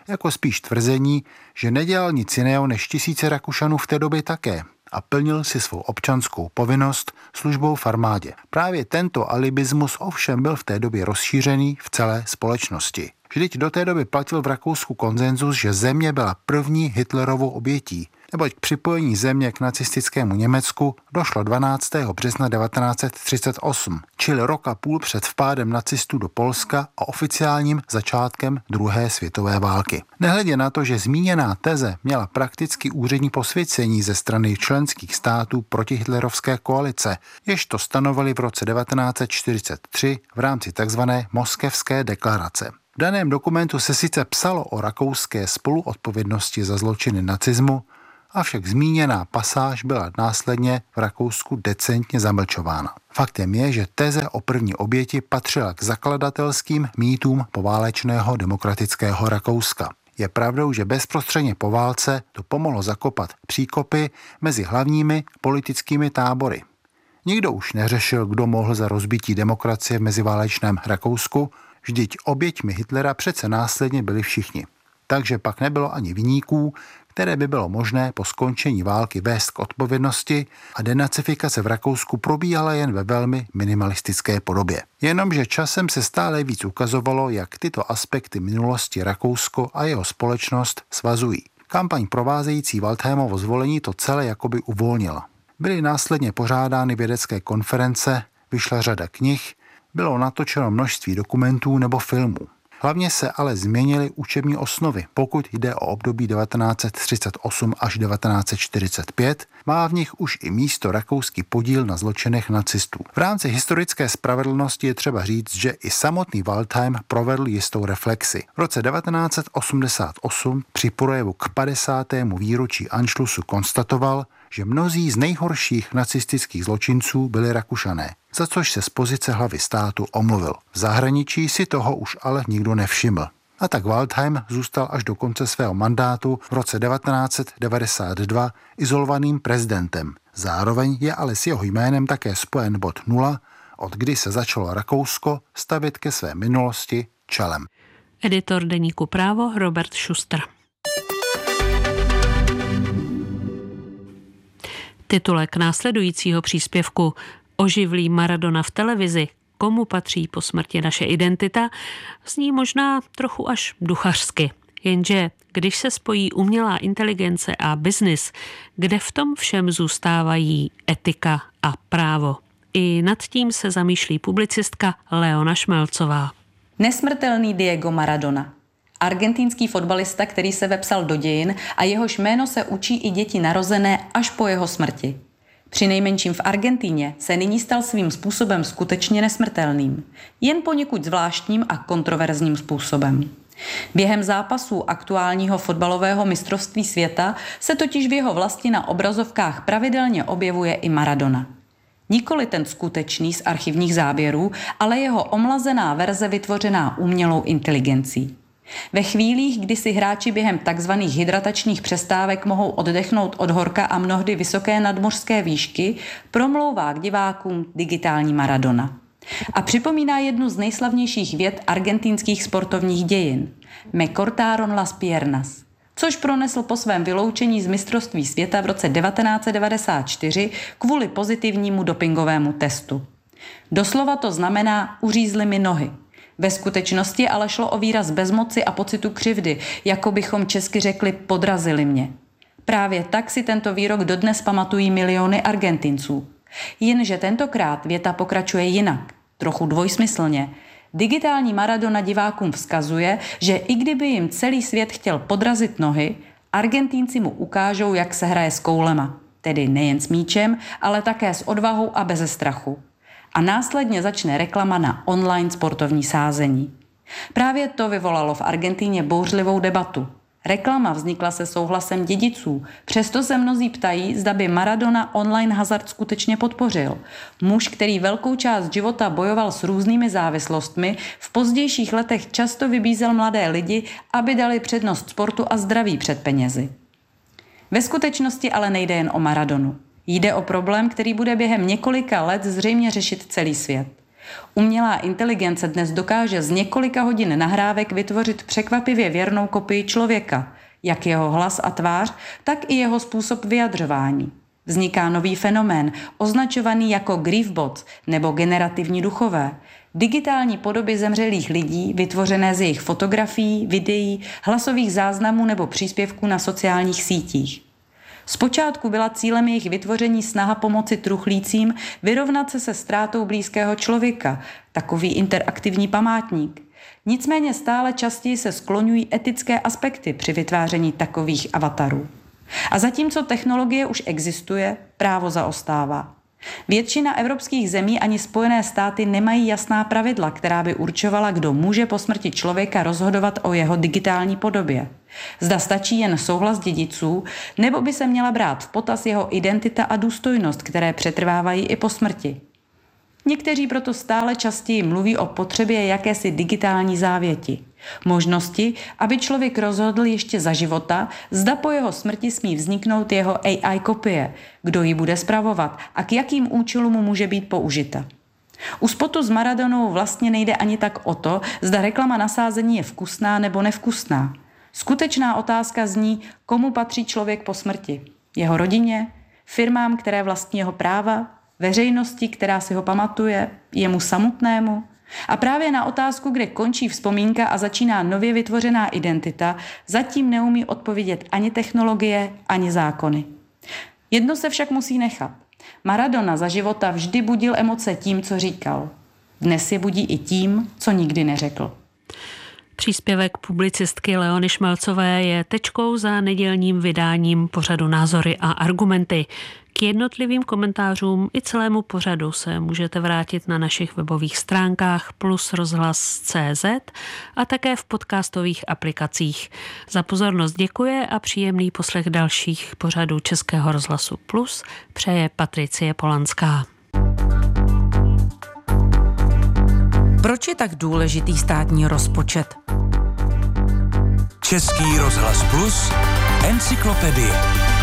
jako spíš tvrzení, že nedělal nic jiného než tisíce Rakušanů v té době také a plnil si svou občanskou povinnost službou v armádě. Právě tento alibismus ovšem byl v té době rozšířený v celé společnosti. Vždyť do té doby platil v Rakousku konsenzus, že země byla první Hitlerovou obětí, neboť k připojení země k nacistickému Německu došlo dvanáctého března devatenáct set třicet osm, čili rok a půl před vpádem nacistů do Polska a oficiálním začátkem druhé světové války. Nehledě na to, že zmíněná teze měla prakticky úřední posvěcení ze strany členských států protihitlerovské koalice, jež to stanovili v roce devatenáct set čtyřicet tři v rámci tzv. Moskevské deklarace. V daném dokumentu se sice psalo o rakouské spoluodpovědnosti za zločiny nacismu, avšak zmíněná pasáž byla následně v Rakousku decentně zamlčována. Faktem je, že teze o první oběti patřila k zakladatelským mýtům poválečného demokratického Rakouska. Je pravdou, že bezprostředně po válce to pomohlo zakopat příkopy mezi hlavními politickými tábory. Nikdo už neřešil, kdo mohl za rozbití demokracie v meziválečném Rakousku, vždyť oběťmi Hitlera přece následně byli všichni. Takže pak nebylo ani viníků, které by bylo možné po skončení války vést k odpovědnosti a denacifikace v Rakousku probíhala jen ve velmi minimalistické podobě. Jenomže časem se stále víc ukazovalo, jak tyto aspekty minulosti Rakousko a jeho společnost svazují. Kampaň provázející Waldheimovo zvolení to celé jakoby uvolnila. Byly následně pořádány vědecké konference, vyšla řada knih, bylo natočeno množství dokumentů nebo filmů. Hlavně se ale změnily učební osnovy. Pokud jde o období devatenáct set třicet osm až devatenáct set čtyřicet pět, má v nich už i místo rakouský podíl na zločinech nacistů. V rámci historické spravedlnosti je třeba říct, že i samotný Waldheim provedl jistou reflexi. V roce devatenáct set osmdesát osm při projevu k padesátému výročí Anšlusu konstatoval, že mnozí z nejhorších nacistických zločinců byli Rakušané, za což se z pozice hlavy státu omluvil. V zahraničí si toho už ale nikdo nevšiml. A tak Waldheim zůstal až do konce svého mandátu v roce devatenáct set devadesát dva izolovaným prezidentem. Zároveň je ale s jeho jménem také spojen bod nula, od kdy se začalo Rakousko stavět ke své minulosti čelem. Editor deníku Právo Robert Schuster. Titulek následujícího příspěvku Oživlí Maradona v televizi, komu patří po smrti naše identita, zní možná trochu až duchařsky. Jenže když se spojí umělá inteligence a biznis, kde v tom všem zůstávají etika a právo? I nad tím se zamýšlí publicistka Leona Šmelcová. Nesmrtelný Diego Maradona. Argentinský fotbalista, který se vepsal do dějin a jehož jméno se učí i děti narozené až po jeho smrti. Přinejmenším v Argentíně se nyní stal svým způsobem skutečně nesmrtelným, jen poněkud zvláštním a kontroverzním způsobem. Během zápasů aktuálního fotbalového mistrovství světa se totiž v jeho vlasti na obrazovkách pravidelně objevuje i Maradona. Nikoli ten skutečný z archivních záběrů, ale jeho omlazená verze vytvořená umělou inteligencí. Ve chvílích, kdy si hráči během takzvaných hydratačních přestávek mohou oddechnout od horka a mnohdy vysoké nadmořské výšky, promlouvá k divákům digitální Maradona. A připomíná jednu z nejslavnějších vět argentinských sportovních dějin. Me cortaron las piernas, což pronesl po svém vyloučení z mistrovství světa v roce devatenáct set devadesát čtyři kvůli pozitivnímu dopingovému testu. Doslova to znamená uřízly mi nohy. Ve skutečnosti ale šlo o výraz bezmoci a pocitu křivdy, jako bychom česky řekli podrazili mě. Právě tak si tento výrok dodnes pamatují miliony Argentinců. Jenže tentokrát věta pokračuje jinak, trochu dvojsmyslně. Digitální Maradona divákům vzkazuje, že i kdyby jim celý svět chtěl podrazit nohy, Argentínci mu ukážou, jak se hraje s koulema. Tedy nejen s míčem, ale také s odvahou a beze strachu. A následně začne reklama na online sportovní sázení. Právě to vyvolalo v Argentíně bouřlivou debatu. Reklama vznikla se souhlasem dědiců, přesto se mnozí ptají, zda by Maradona online hazard skutečně podpořil. Muž, který velkou část života bojoval s různými závislostmi, v pozdějších letech často vybízel mladé lidi, aby dali přednost sportu a zdraví před penězi. Ve skutečnosti ale nejde jen o Maradonu. Jde o problém, který bude během několika let zřejmě řešit celý svět. Umělá inteligence dnes dokáže z několika hodin nahrávek vytvořit překvapivě věrnou kopii člověka, jak jeho hlas a tvář, tak i jeho způsob vyjadřování. Vzniká nový fenomén, označovaný jako griefbots nebo generativní duchové, digitální podoby zemřelých lidí, vytvořené z jejich fotografií, videí, hlasových záznamů nebo příspěvků na sociálních sítích. Zpočátku byla cílem jejich vytvoření snaha pomoci truchlícím vyrovnat se se ztrátou blízkého člověka, takový interaktivní památník. Nicméně stále častěji se skloňují etické aspekty při vytváření takových avatarů. A zatímco technologie už existuje, právo zaostává. Většina evropských zemí ani Spojené státy nemají jasná pravidla, která by určovala, kdo může po smrti člověka rozhodovat o jeho digitální podobě. Zda stačí jen souhlas dědiců, nebo by se měla brát v potaz jeho identita a důstojnost, které přetrvávají i po smrti. Někteří proto stále častěji mluví o potřebě jakési digitální závěti. Možnosti, aby člověk rozhodl ještě za života, zda po jeho smrti smí vzniknout jeho A I kopie, kdo ji bude spravovat a k jakým účelům může být použita. U spotu s Maradonou vlastně nejde ani tak o to, zda reklama na sázení je vkusná nebo nevkusná. Skutečná otázka zní, komu patří člověk po smrti. Jeho rodině, firmám, které vlastní jeho práva, veřejnosti, která si ho pamatuje, jemu samotnému. A právě na otázku, kde končí vzpomínka a začíná nově vytvořená identita, zatím neumí odpovědět ani technologie, ani zákony. Jedno se však musí nechat. Maradona za života vždy budil emoce tím, co říkal. Dnes je budí i tím, co nikdy neřekl. Příspěvek publicistky Leony Šmelcové je tečkou za nedělním vydáním pořadu Názory a argumenty. K jednotlivým komentářům i celému pořadu se můžete vrátit na našich webových stránkách plus rozhlas tečka cé zet a také v podcastových aplikacích. Za pozornost děkuje a příjemný poslech dalších pořadů Českého rozhlasu Plus přeje Patricie Polanská. Proč je tak důležitý státní rozpočet? Český rozhlas Plus, encyklopedie.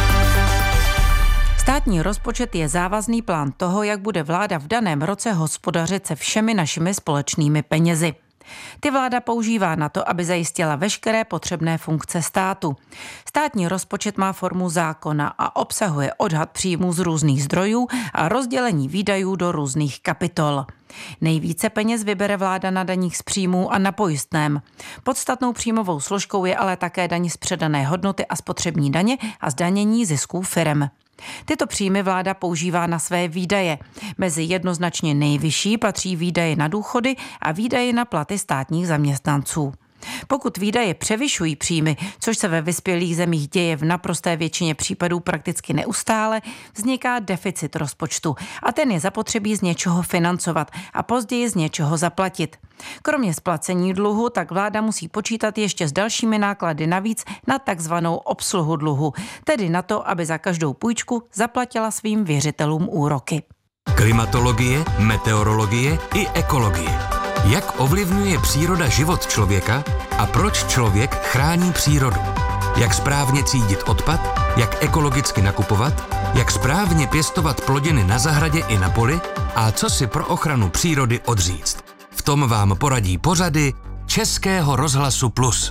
Státní rozpočet je závazný plán toho, jak bude vláda v daném roce hospodařit se všemi našimi společnými penězi. Ty vláda používá na to, aby zajistila veškeré potřebné funkce státu. Státní rozpočet má formu zákona a obsahuje odhad příjmů z různých zdrojů a rozdělení výdajů do různých kapitol. Nejvíce peněz vybere vláda na daních z příjmů a na pojistném. Podstatnou příjmovou složkou je ale také daň z předané hodnoty a spotřební daně a zdanění zisků firem. Tyto příjmy vláda používá na své výdaje. Mezi jednoznačně nejvyšší patří výdaje na důchody a výdaje na platy státních zaměstnanců. Pokud výdaje převyšují příjmy, což se ve vyspělých zemích děje v naprosté většině případů prakticky neustále, vzniká deficit rozpočtu a ten je zapotřebí z něčeho financovat a později z něčeho zaplatit. Kromě splacení dluhu tak vláda musí počítat ještě s dalšími náklady navíc na takzvanou obsluhu dluhu, tedy na to, aby za každou půjčku zaplatila svým věřitelům úroky. Klimatologie, meteorologie i ekologie. Jak ovlivňuje příroda život člověka a proč člověk chrání přírodu? Jak správně třídit odpad, jak ekologicky nakupovat, jak správně pěstovat plodiny na zahradě i na poli a co si pro ochranu přírody odříct. V tom vám poradí pořady Českého rozhlasu Plus.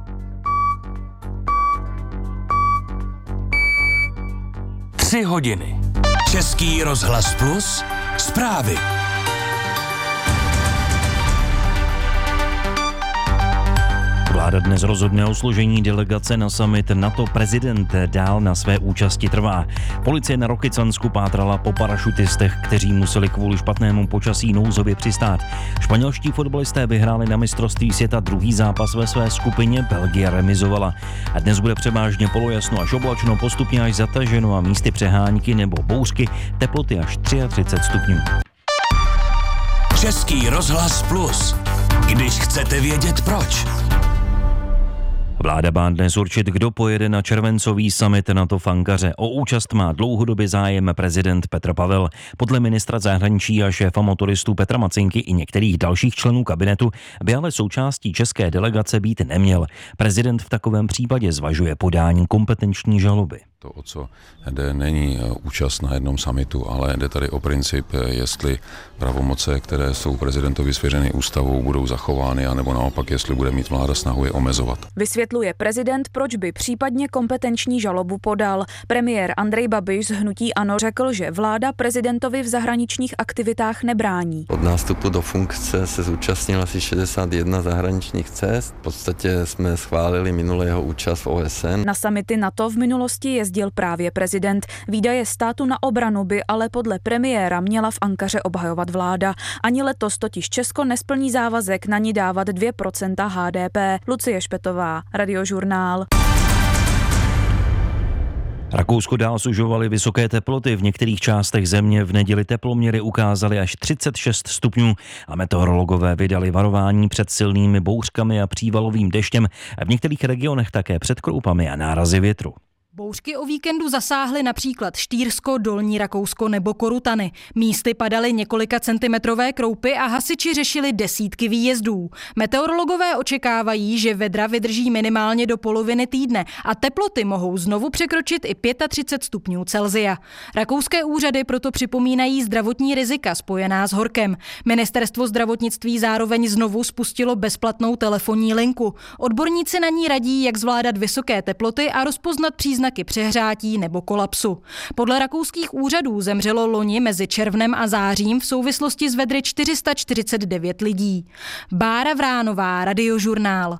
Tři hodiny. Český rozhlas Plus. Zprávy. Vláda dnes rozhodne o složení delegace na summit NATO. Prezident dál na své účasti trvá. Policie na Rokycansku pátrala po parašutistech, kteří museli kvůli špatnému počasí nouzově přistát. Španělští fotbalisté vyhráli na mistrovství světa druhý zápas ve své skupině, Belgie remizovala. A dnes bude převážně polojasno až oblačno, postupně až zataženo a místy přehánky nebo bouřky, teploty až třicet tři stupňů. Český rozhlas Plus. Když chcete vědět proč. Vláda má dnes určit, kdo pojede na červencový summit NATO v Ankaře. O účast má dlouhodobě zájem prezident Petr Pavel. Podle ministra zahraničí a šéfa motoristů Petra Macinky i některých dalších členů kabinetu by ale součástí české delegace být neměl. Prezident v takovém případě zvažuje podání kompetenční žaloby. To, o co jde, není účast na jednom summitu, ale jde tady o princip, jestli pravomoce, které jsou prezidentovi svěřeny ústavou, budou zachovány, anebo naopak, jestli bude mít vláda snahu je omezovat. Vysvětluje prezident, proč by případně kompetenční žalobu podal. Premiér Andrej Babiš z hnutí ANO řekl, že vláda prezidentovi v zahraničních aktivitách nebrání. Od nástupu do funkce se zúčastnil asi šedesát jedna zahraničních cest. V podstatě jsme schválili minulé jeho účast v O S N. Na summity NATO v minulosti jezdil právě prezident. Výdaje státu na obranu by ale podle premiéra měla v Ankaře obhajovat vláda. Ani letos totiž Česko nesplní závazek na ní dávat dvě procenta H D P. Lucie Špetová, Radiožurnál. Rakousko dál sužovaly vysoké teploty. V některých částech země v neděli teploměry ukázaly až třicet šest stupňů a meteorologové vydali varování před silnými bouřkami a přívalovým deštěm a v některých regionech také před kroupami a nárazy větru. Bouřky o víkendu zasáhly například Štýrsko, Dolní Rakousko nebo Korutany. Místy padaly několika centimetrové kroupy a hasiči řešili desítky výjezdů. Meteorologové očekávají, že vedra vydrží minimálně do poloviny týdne a teploty mohou znovu překročit i třicet pět stupňů Celsia. Rakouské úřady proto připomínají zdravotní rizika spojená s horkem. Ministerstvo zdravotnictví zároveň znovu spustilo bezplatnou telefonní linku. Odborníci na ní radí, jak zvládat vysoké teploty a rozpoznat příznaky přehřátí nebo kolapsu. Podle rakouských úřadů zemřelo loni mezi červnem a zářím v souvislosti s vedry čtyři sta čtyřicet devět lidí. Bára Vránová, Radiožurnál.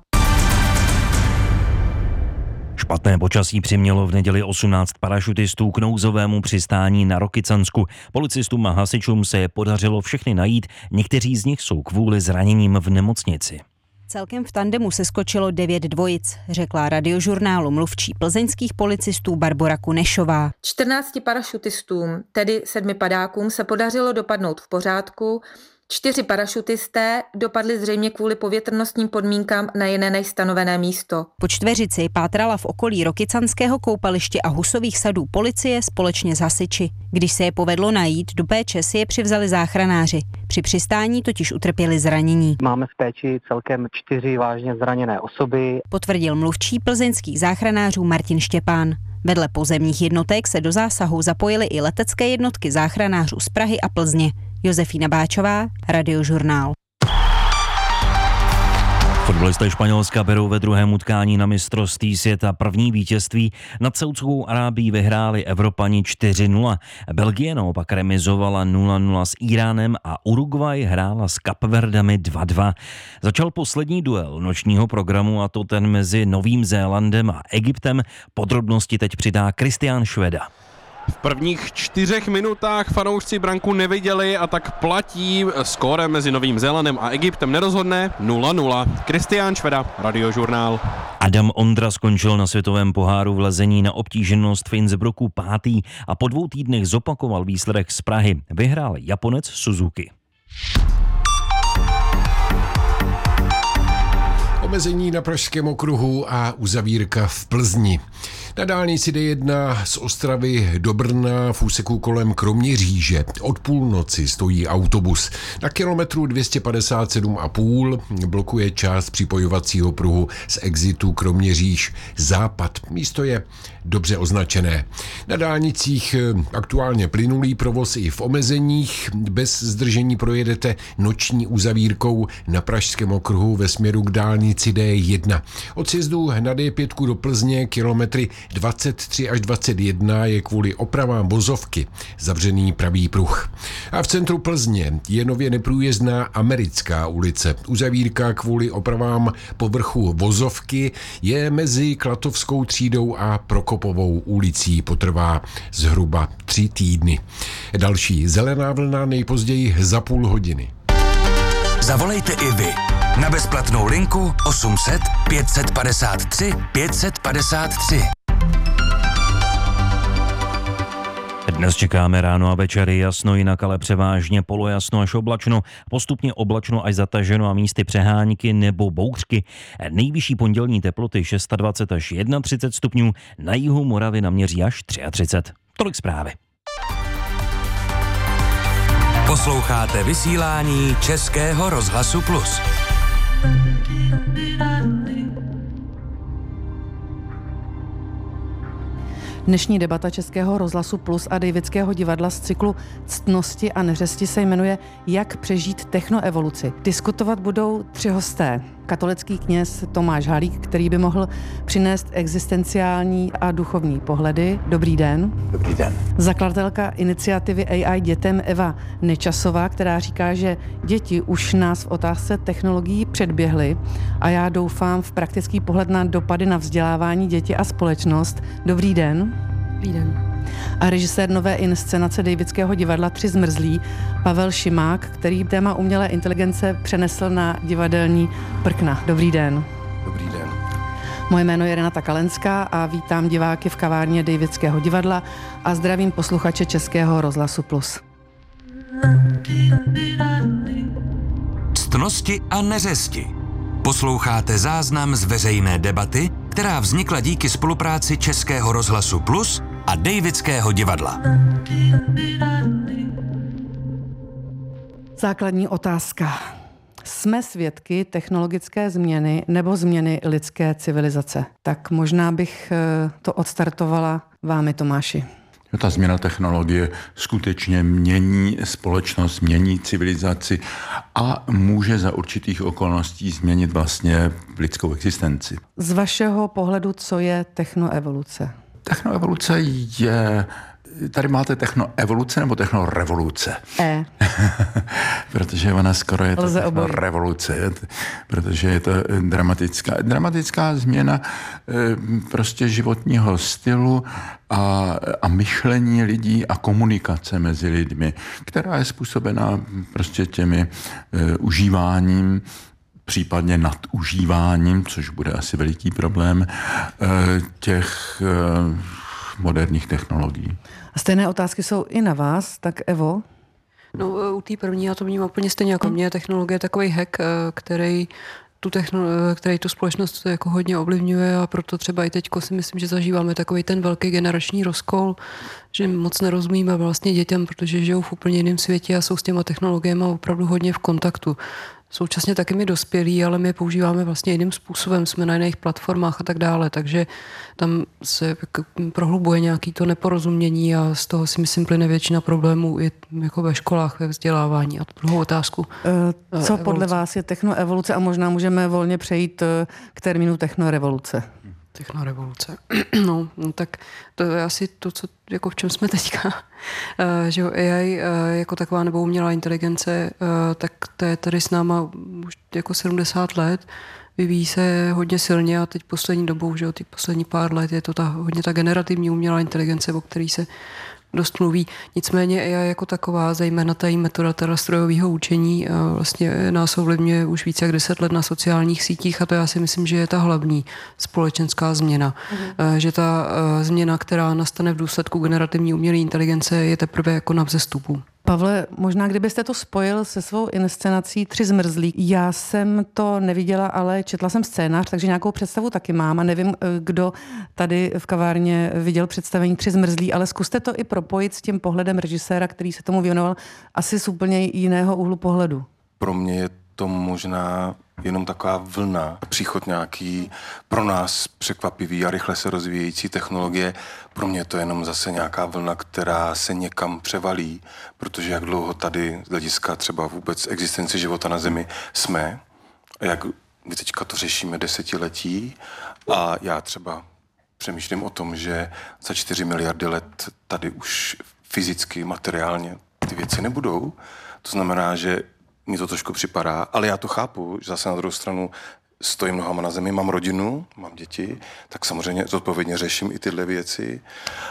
Špatné počasí přimělo v neděli osmnáct parašutistů k nouzovému přistání na Rokycansku. Policistům a hasičům se je podařilo všechny najít, někteří z nich jsou kvůli zraněním v nemocnici. Celkem v tandemu se skočilo devět dvojic, řekla Radiožurnálu mluvčí plzeňských policistů Barbora Kunešová. čtrnácti parašutistům, tedy sedmi padákům, se podařilo dopadnout v pořádku. Čtyři parašutisté dopadli zřejmě kvůli povětrnostním podmínkám na jiné než stanovené místo. Po čtveřici pátrala v okolí Rokycanského koupaliště a Husových sadů policie společně s hasiči. Když se je povedlo najít, do péče si je přivzali záchranáři. Při přistání totiž utrpěli zranění. Máme v péči celkem čtyři vážně zraněné osoby, potvrdil mluvčí plzeňských záchranářů Martin Štěpán. Vedle pozemních jednotek se do zásahu zapojily i letecké jednotky záchranářů z Prahy a Plzně. Josefína Báčová, Radiožurnál. Fotbalisté Španělska berou ve druhém utkání na mistrovství světa první vítězství. Nad Saudskou Arábií vyhráli Evropani čtyři nula. Belgie naopak remizovala nula nula s Iránem a Uruguay hrála s Kapverdami dva dva. Začal poslední duel nočního programu, a to ten mezi Novým Zélandem a Egyptem. Podrobnosti teď přidá Kristián Šveda. V prvních čtyřech minutách fanoušci branku neviděli a tak platí. Skóre mezi Novým Zélandem a Egyptem nerozhodné nula nula. Kristián Šveda, Radiožurnál. Adam Ondra skončil na světovém poháru v lezení na obtížnost v Innsbrucku pátý a po dvou týdnech zopakoval výsledek z Prahy. Vyhrál Japonec Suzuki. Omezení na Pražském okruhu a uzavírka v Plzni. Na dálnici D jedna z Ostravy do Brna v úseku kolem Kroměříže od půlnoci stojí autobus. Na kilometru dvě stě padesát sedm a půl blokuje část připojovacího pruhu z exitu Kroměříž západ. Místo je dobře označené. Na dálnicích aktuálně plynulý provoz i v omezeních. Bez zdržení projedete noční uzavírkou na Pražském okruhu ve směru k dálnici D jedna. Od sjezdu na D pět do Plzně kilometry dvacet tři až dvacet jedna je kvůli opravám vozovky zavřený pravý pruh. A v centru Plzně je nově neprůjezdná Americká ulice. Uzavírka kvůli opravám povrchu vozovky je mezi Klatovskou třídou a Prokopovou ulicí. Potrvá zhruba tři týdny. Další zelená vlna nejpozději za půl hodiny. Zavolejte i vy na bezplatnou linku osm set pět padesát tři pět padesát tři. Dnes čekáme ráno a večery jasno, jinak ale převážně polojasno až oblačno, postupně oblačno až zataženo a místy přehánky nebo bouřky. Nejvyšší pondělní teploty dvacet šest až třicet jedna stupňů, na jihu Moravy naměří až třicet tři. Tolik zprávy. Posloucháte vysílání Českého rozhlasu Plus. Dnešní debata Českého rozhlasu Plus a Davidského divadla z cyklu Ctnosti a neřesti se jmenuje Jak přežít technoevoluci. Diskutovat budou tři hosté. Katolický kněz Tomáš Halík, který by mohl přinést existenciální a duchovní pohledy. Dobrý den. Dobrý den. Zakladatelka iniciativy A I dětem Eva Nečasová, která říká, že děti už nás v otázce technologií předběhly a já doufám v praktický pohled na dopady na vzdělávání dětí a společnost. Dobrý den. Dobrý den. A režisér nové inscenace Davidského divadla Tři zmrzlí Pavel Šimák, který téma umělé inteligence přenesl na divadelní prkna. Dobrý den. Dobrý den. Moje jméno je Renata Kalenská a vítám diváky v kavárně Davidského divadla a zdravím posluchače Českého rozhlasu Plus. Ctnosti a neřesti. Posloucháte záznam z veřejné debaty, která vznikla díky spolupráci Českého rozhlasu Plus a Davidského divadla. Základní otázka. Jsme svědky technologické změny nebo změny lidské civilizace? Tak možná bych to odstartovala vámi, Tomáši. Ta změna technologie skutečně mění společnost, mění civilizaci a může za určitých okolností změnit vlastně lidskou existenci. Z vašeho pohledu, co je technoevoluce? Technoevoluce je... Tady máte technoevoluce nebo technorevoluce? E. Protože ona skoro je to Lze technorevoluce, protože je to dramatická, dramatická změna prostě životního stylu a, a myšlení lidí a komunikace mezi lidmi, která je způsobená prostě těmi uh, užíváním, případně nadužíváním, což bude asi veliký problém, uh, těch uh, moderních technologií. A stejné otázky jsou i na vás, tak Evo? No u té první já to vnímám úplně stejně jako mě. Technologie je takový hack, který tu, technolo- který tu společnost jako hodně ovlivňuje a proto třeba i teďko si myslím, že zažíváme takový ten velký generační rozkol, že moc nerozumíme vlastně dětem, protože žijou v úplně jiném světě a jsou s těma technologiemi opravdu hodně v kontaktu. Současně taky my dospělí, ale my je používáme vlastně jiným způsobem, jsme na jiných platformách a tak dále, takže tam se prohlubuje nějaký to neporozumění a z toho si myslím plyne většina problémů i jako ve školách, ve vzdělávání. A tu druhou otázku. E, co podle vás je technoevoluce a možná můžeme volně přejít k termínu technorevoluce? Technorevoluce. No, no, tak to je asi to, co, jako v čem jsme teďka. Uh, že A I uh, jako taková nebo umělá inteligence, uh, tak to je tady s náma už jako sedmdesát let. Vyvíjí se hodně silně a teď poslední dobou, že jo, ty poslední pár let je to ta, hodně ta generativní umělá inteligence, o který se dost mluví. Nicméně A I jako taková, zejména ta její metoda teda strojového učení, vlastně nás ovlivňuje už více jak deset let na sociálních sítích a to já si myslím, že je ta hlavní společenská změna. Mhm. Že ta změna, která nastane v důsledku generativní umělé inteligence, je teprve jako na vzestupu. Pavle, možná kdybyste to spojil se svou inscenací Tři zmrzlí. Já jsem to neviděla, ale četla jsem scénář, takže nějakou představu taky mám a nevím, kdo tady v kavárně viděl představení Tři zmrzlí, ale zkuste to i propojit s tím pohledem režiséra, který se tomu věnoval asi z úplně jiného úhlu pohledu. Pro mě je to možná jenom taková vlna, příchod nějaký pro nás překvapivý a rychle se rozvíjející technologie. Pro mě je to jenom zase nějaká vlna, která se někam převalí, protože jak dlouho tady z hlediska třeba vůbec existenci života na Zemi jsme, a jak my teďka to řešíme desetiletí a já třeba přemýšlím o tom, že za čtyři miliardy let tady už fyzicky, materiálně ty věci nebudou. To znamená, že mi to trošku připadá, ale já to chápu, že zase na druhou stranu stojím nohama na zemi, mám rodinu, mám děti, tak samozřejmě zodpovědně řeším i tyhle věci,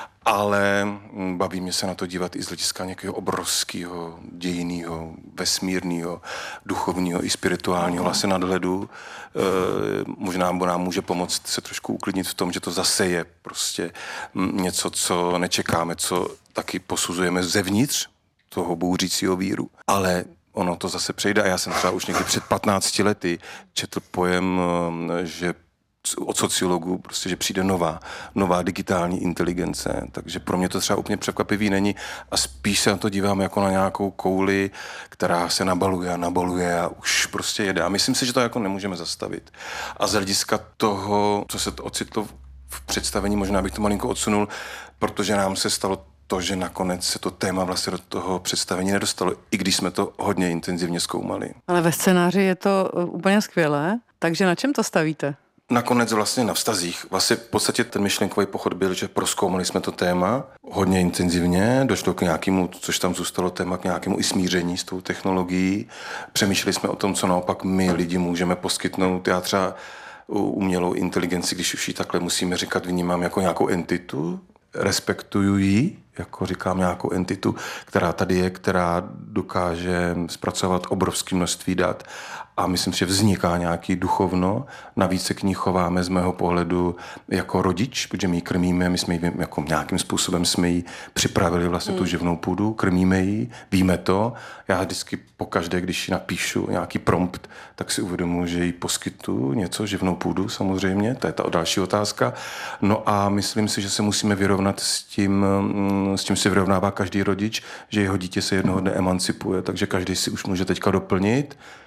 ale baví mě se na to dívat i z hlediska nějakého obrovského, dějinného, vesmírného, duchovního i spirituálního vlastně nadhledu. E, možná nám může pomoct se trošku uklidnit v tom, že to zase je prostě něco, co nečekáme, co taky posuzujeme zevnitř toho bouřícího víru, ale ono to zase přejde a já jsem třeba už někdy před patnácti lety četl pojem, že od sociologů prostě, že přijde nová, nová digitální inteligence, takže pro mě to třeba úplně překvapivý není a spíš se na to dívám jako na nějakou kouli, která se nabaluje a nabaluje a už prostě jede a myslím si, že to jako nemůžeme zastavit. A z hlediska toho, co se to ocitlo v představení, možná bych to malinko odsunul, protože nám se stalo to, že nakonec se to téma vlastně do toho představení nedostalo, i když jsme to hodně intenzivně zkoumali. Ale ve scénáři je to úplně skvělé, takže na čem to stavíte? Nakonec vlastně na vztazích. Vlastně v podstatě ten myšlenkový pochod byl, že prozkoumali jsme to téma hodně intenzivně, došlo k nějakému, což tam zůstalo téma, k nějakému i smíření s tou technologií. Přemýšleli jsme o tom, co naopak my lidi můžeme poskytnout. Já třeba umělou inteligenci, když už ji takhle musíme říkat, vnímám jako nějakou entitu, respektuju ji, jako říkám, nějakou entitu, která tady je, která dokáže zpracovat obrovské množství dat a myslím si, že vzniká nějaký duchovno. Navíc se k ní chováme z mého pohledu jako rodič, protože my ji krmíme, my jsme ji jako nějakým způsobem jsme ji připravili vlastně tu živnou půdu, krmíme ji, víme to. Já vždycky pokaždé, když ji napíšu nějaký prompt, tak si uvědomuji, že jí poskytuju něco, živnou půdu samozřejmě, to je ta další otázka. No a myslím si, že se musíme vyrovnat s tím, s tím se vyrovnává každý rodič, že jeho dítě se jednoho dne emancipuje, takže každý si už může teďka doplnit,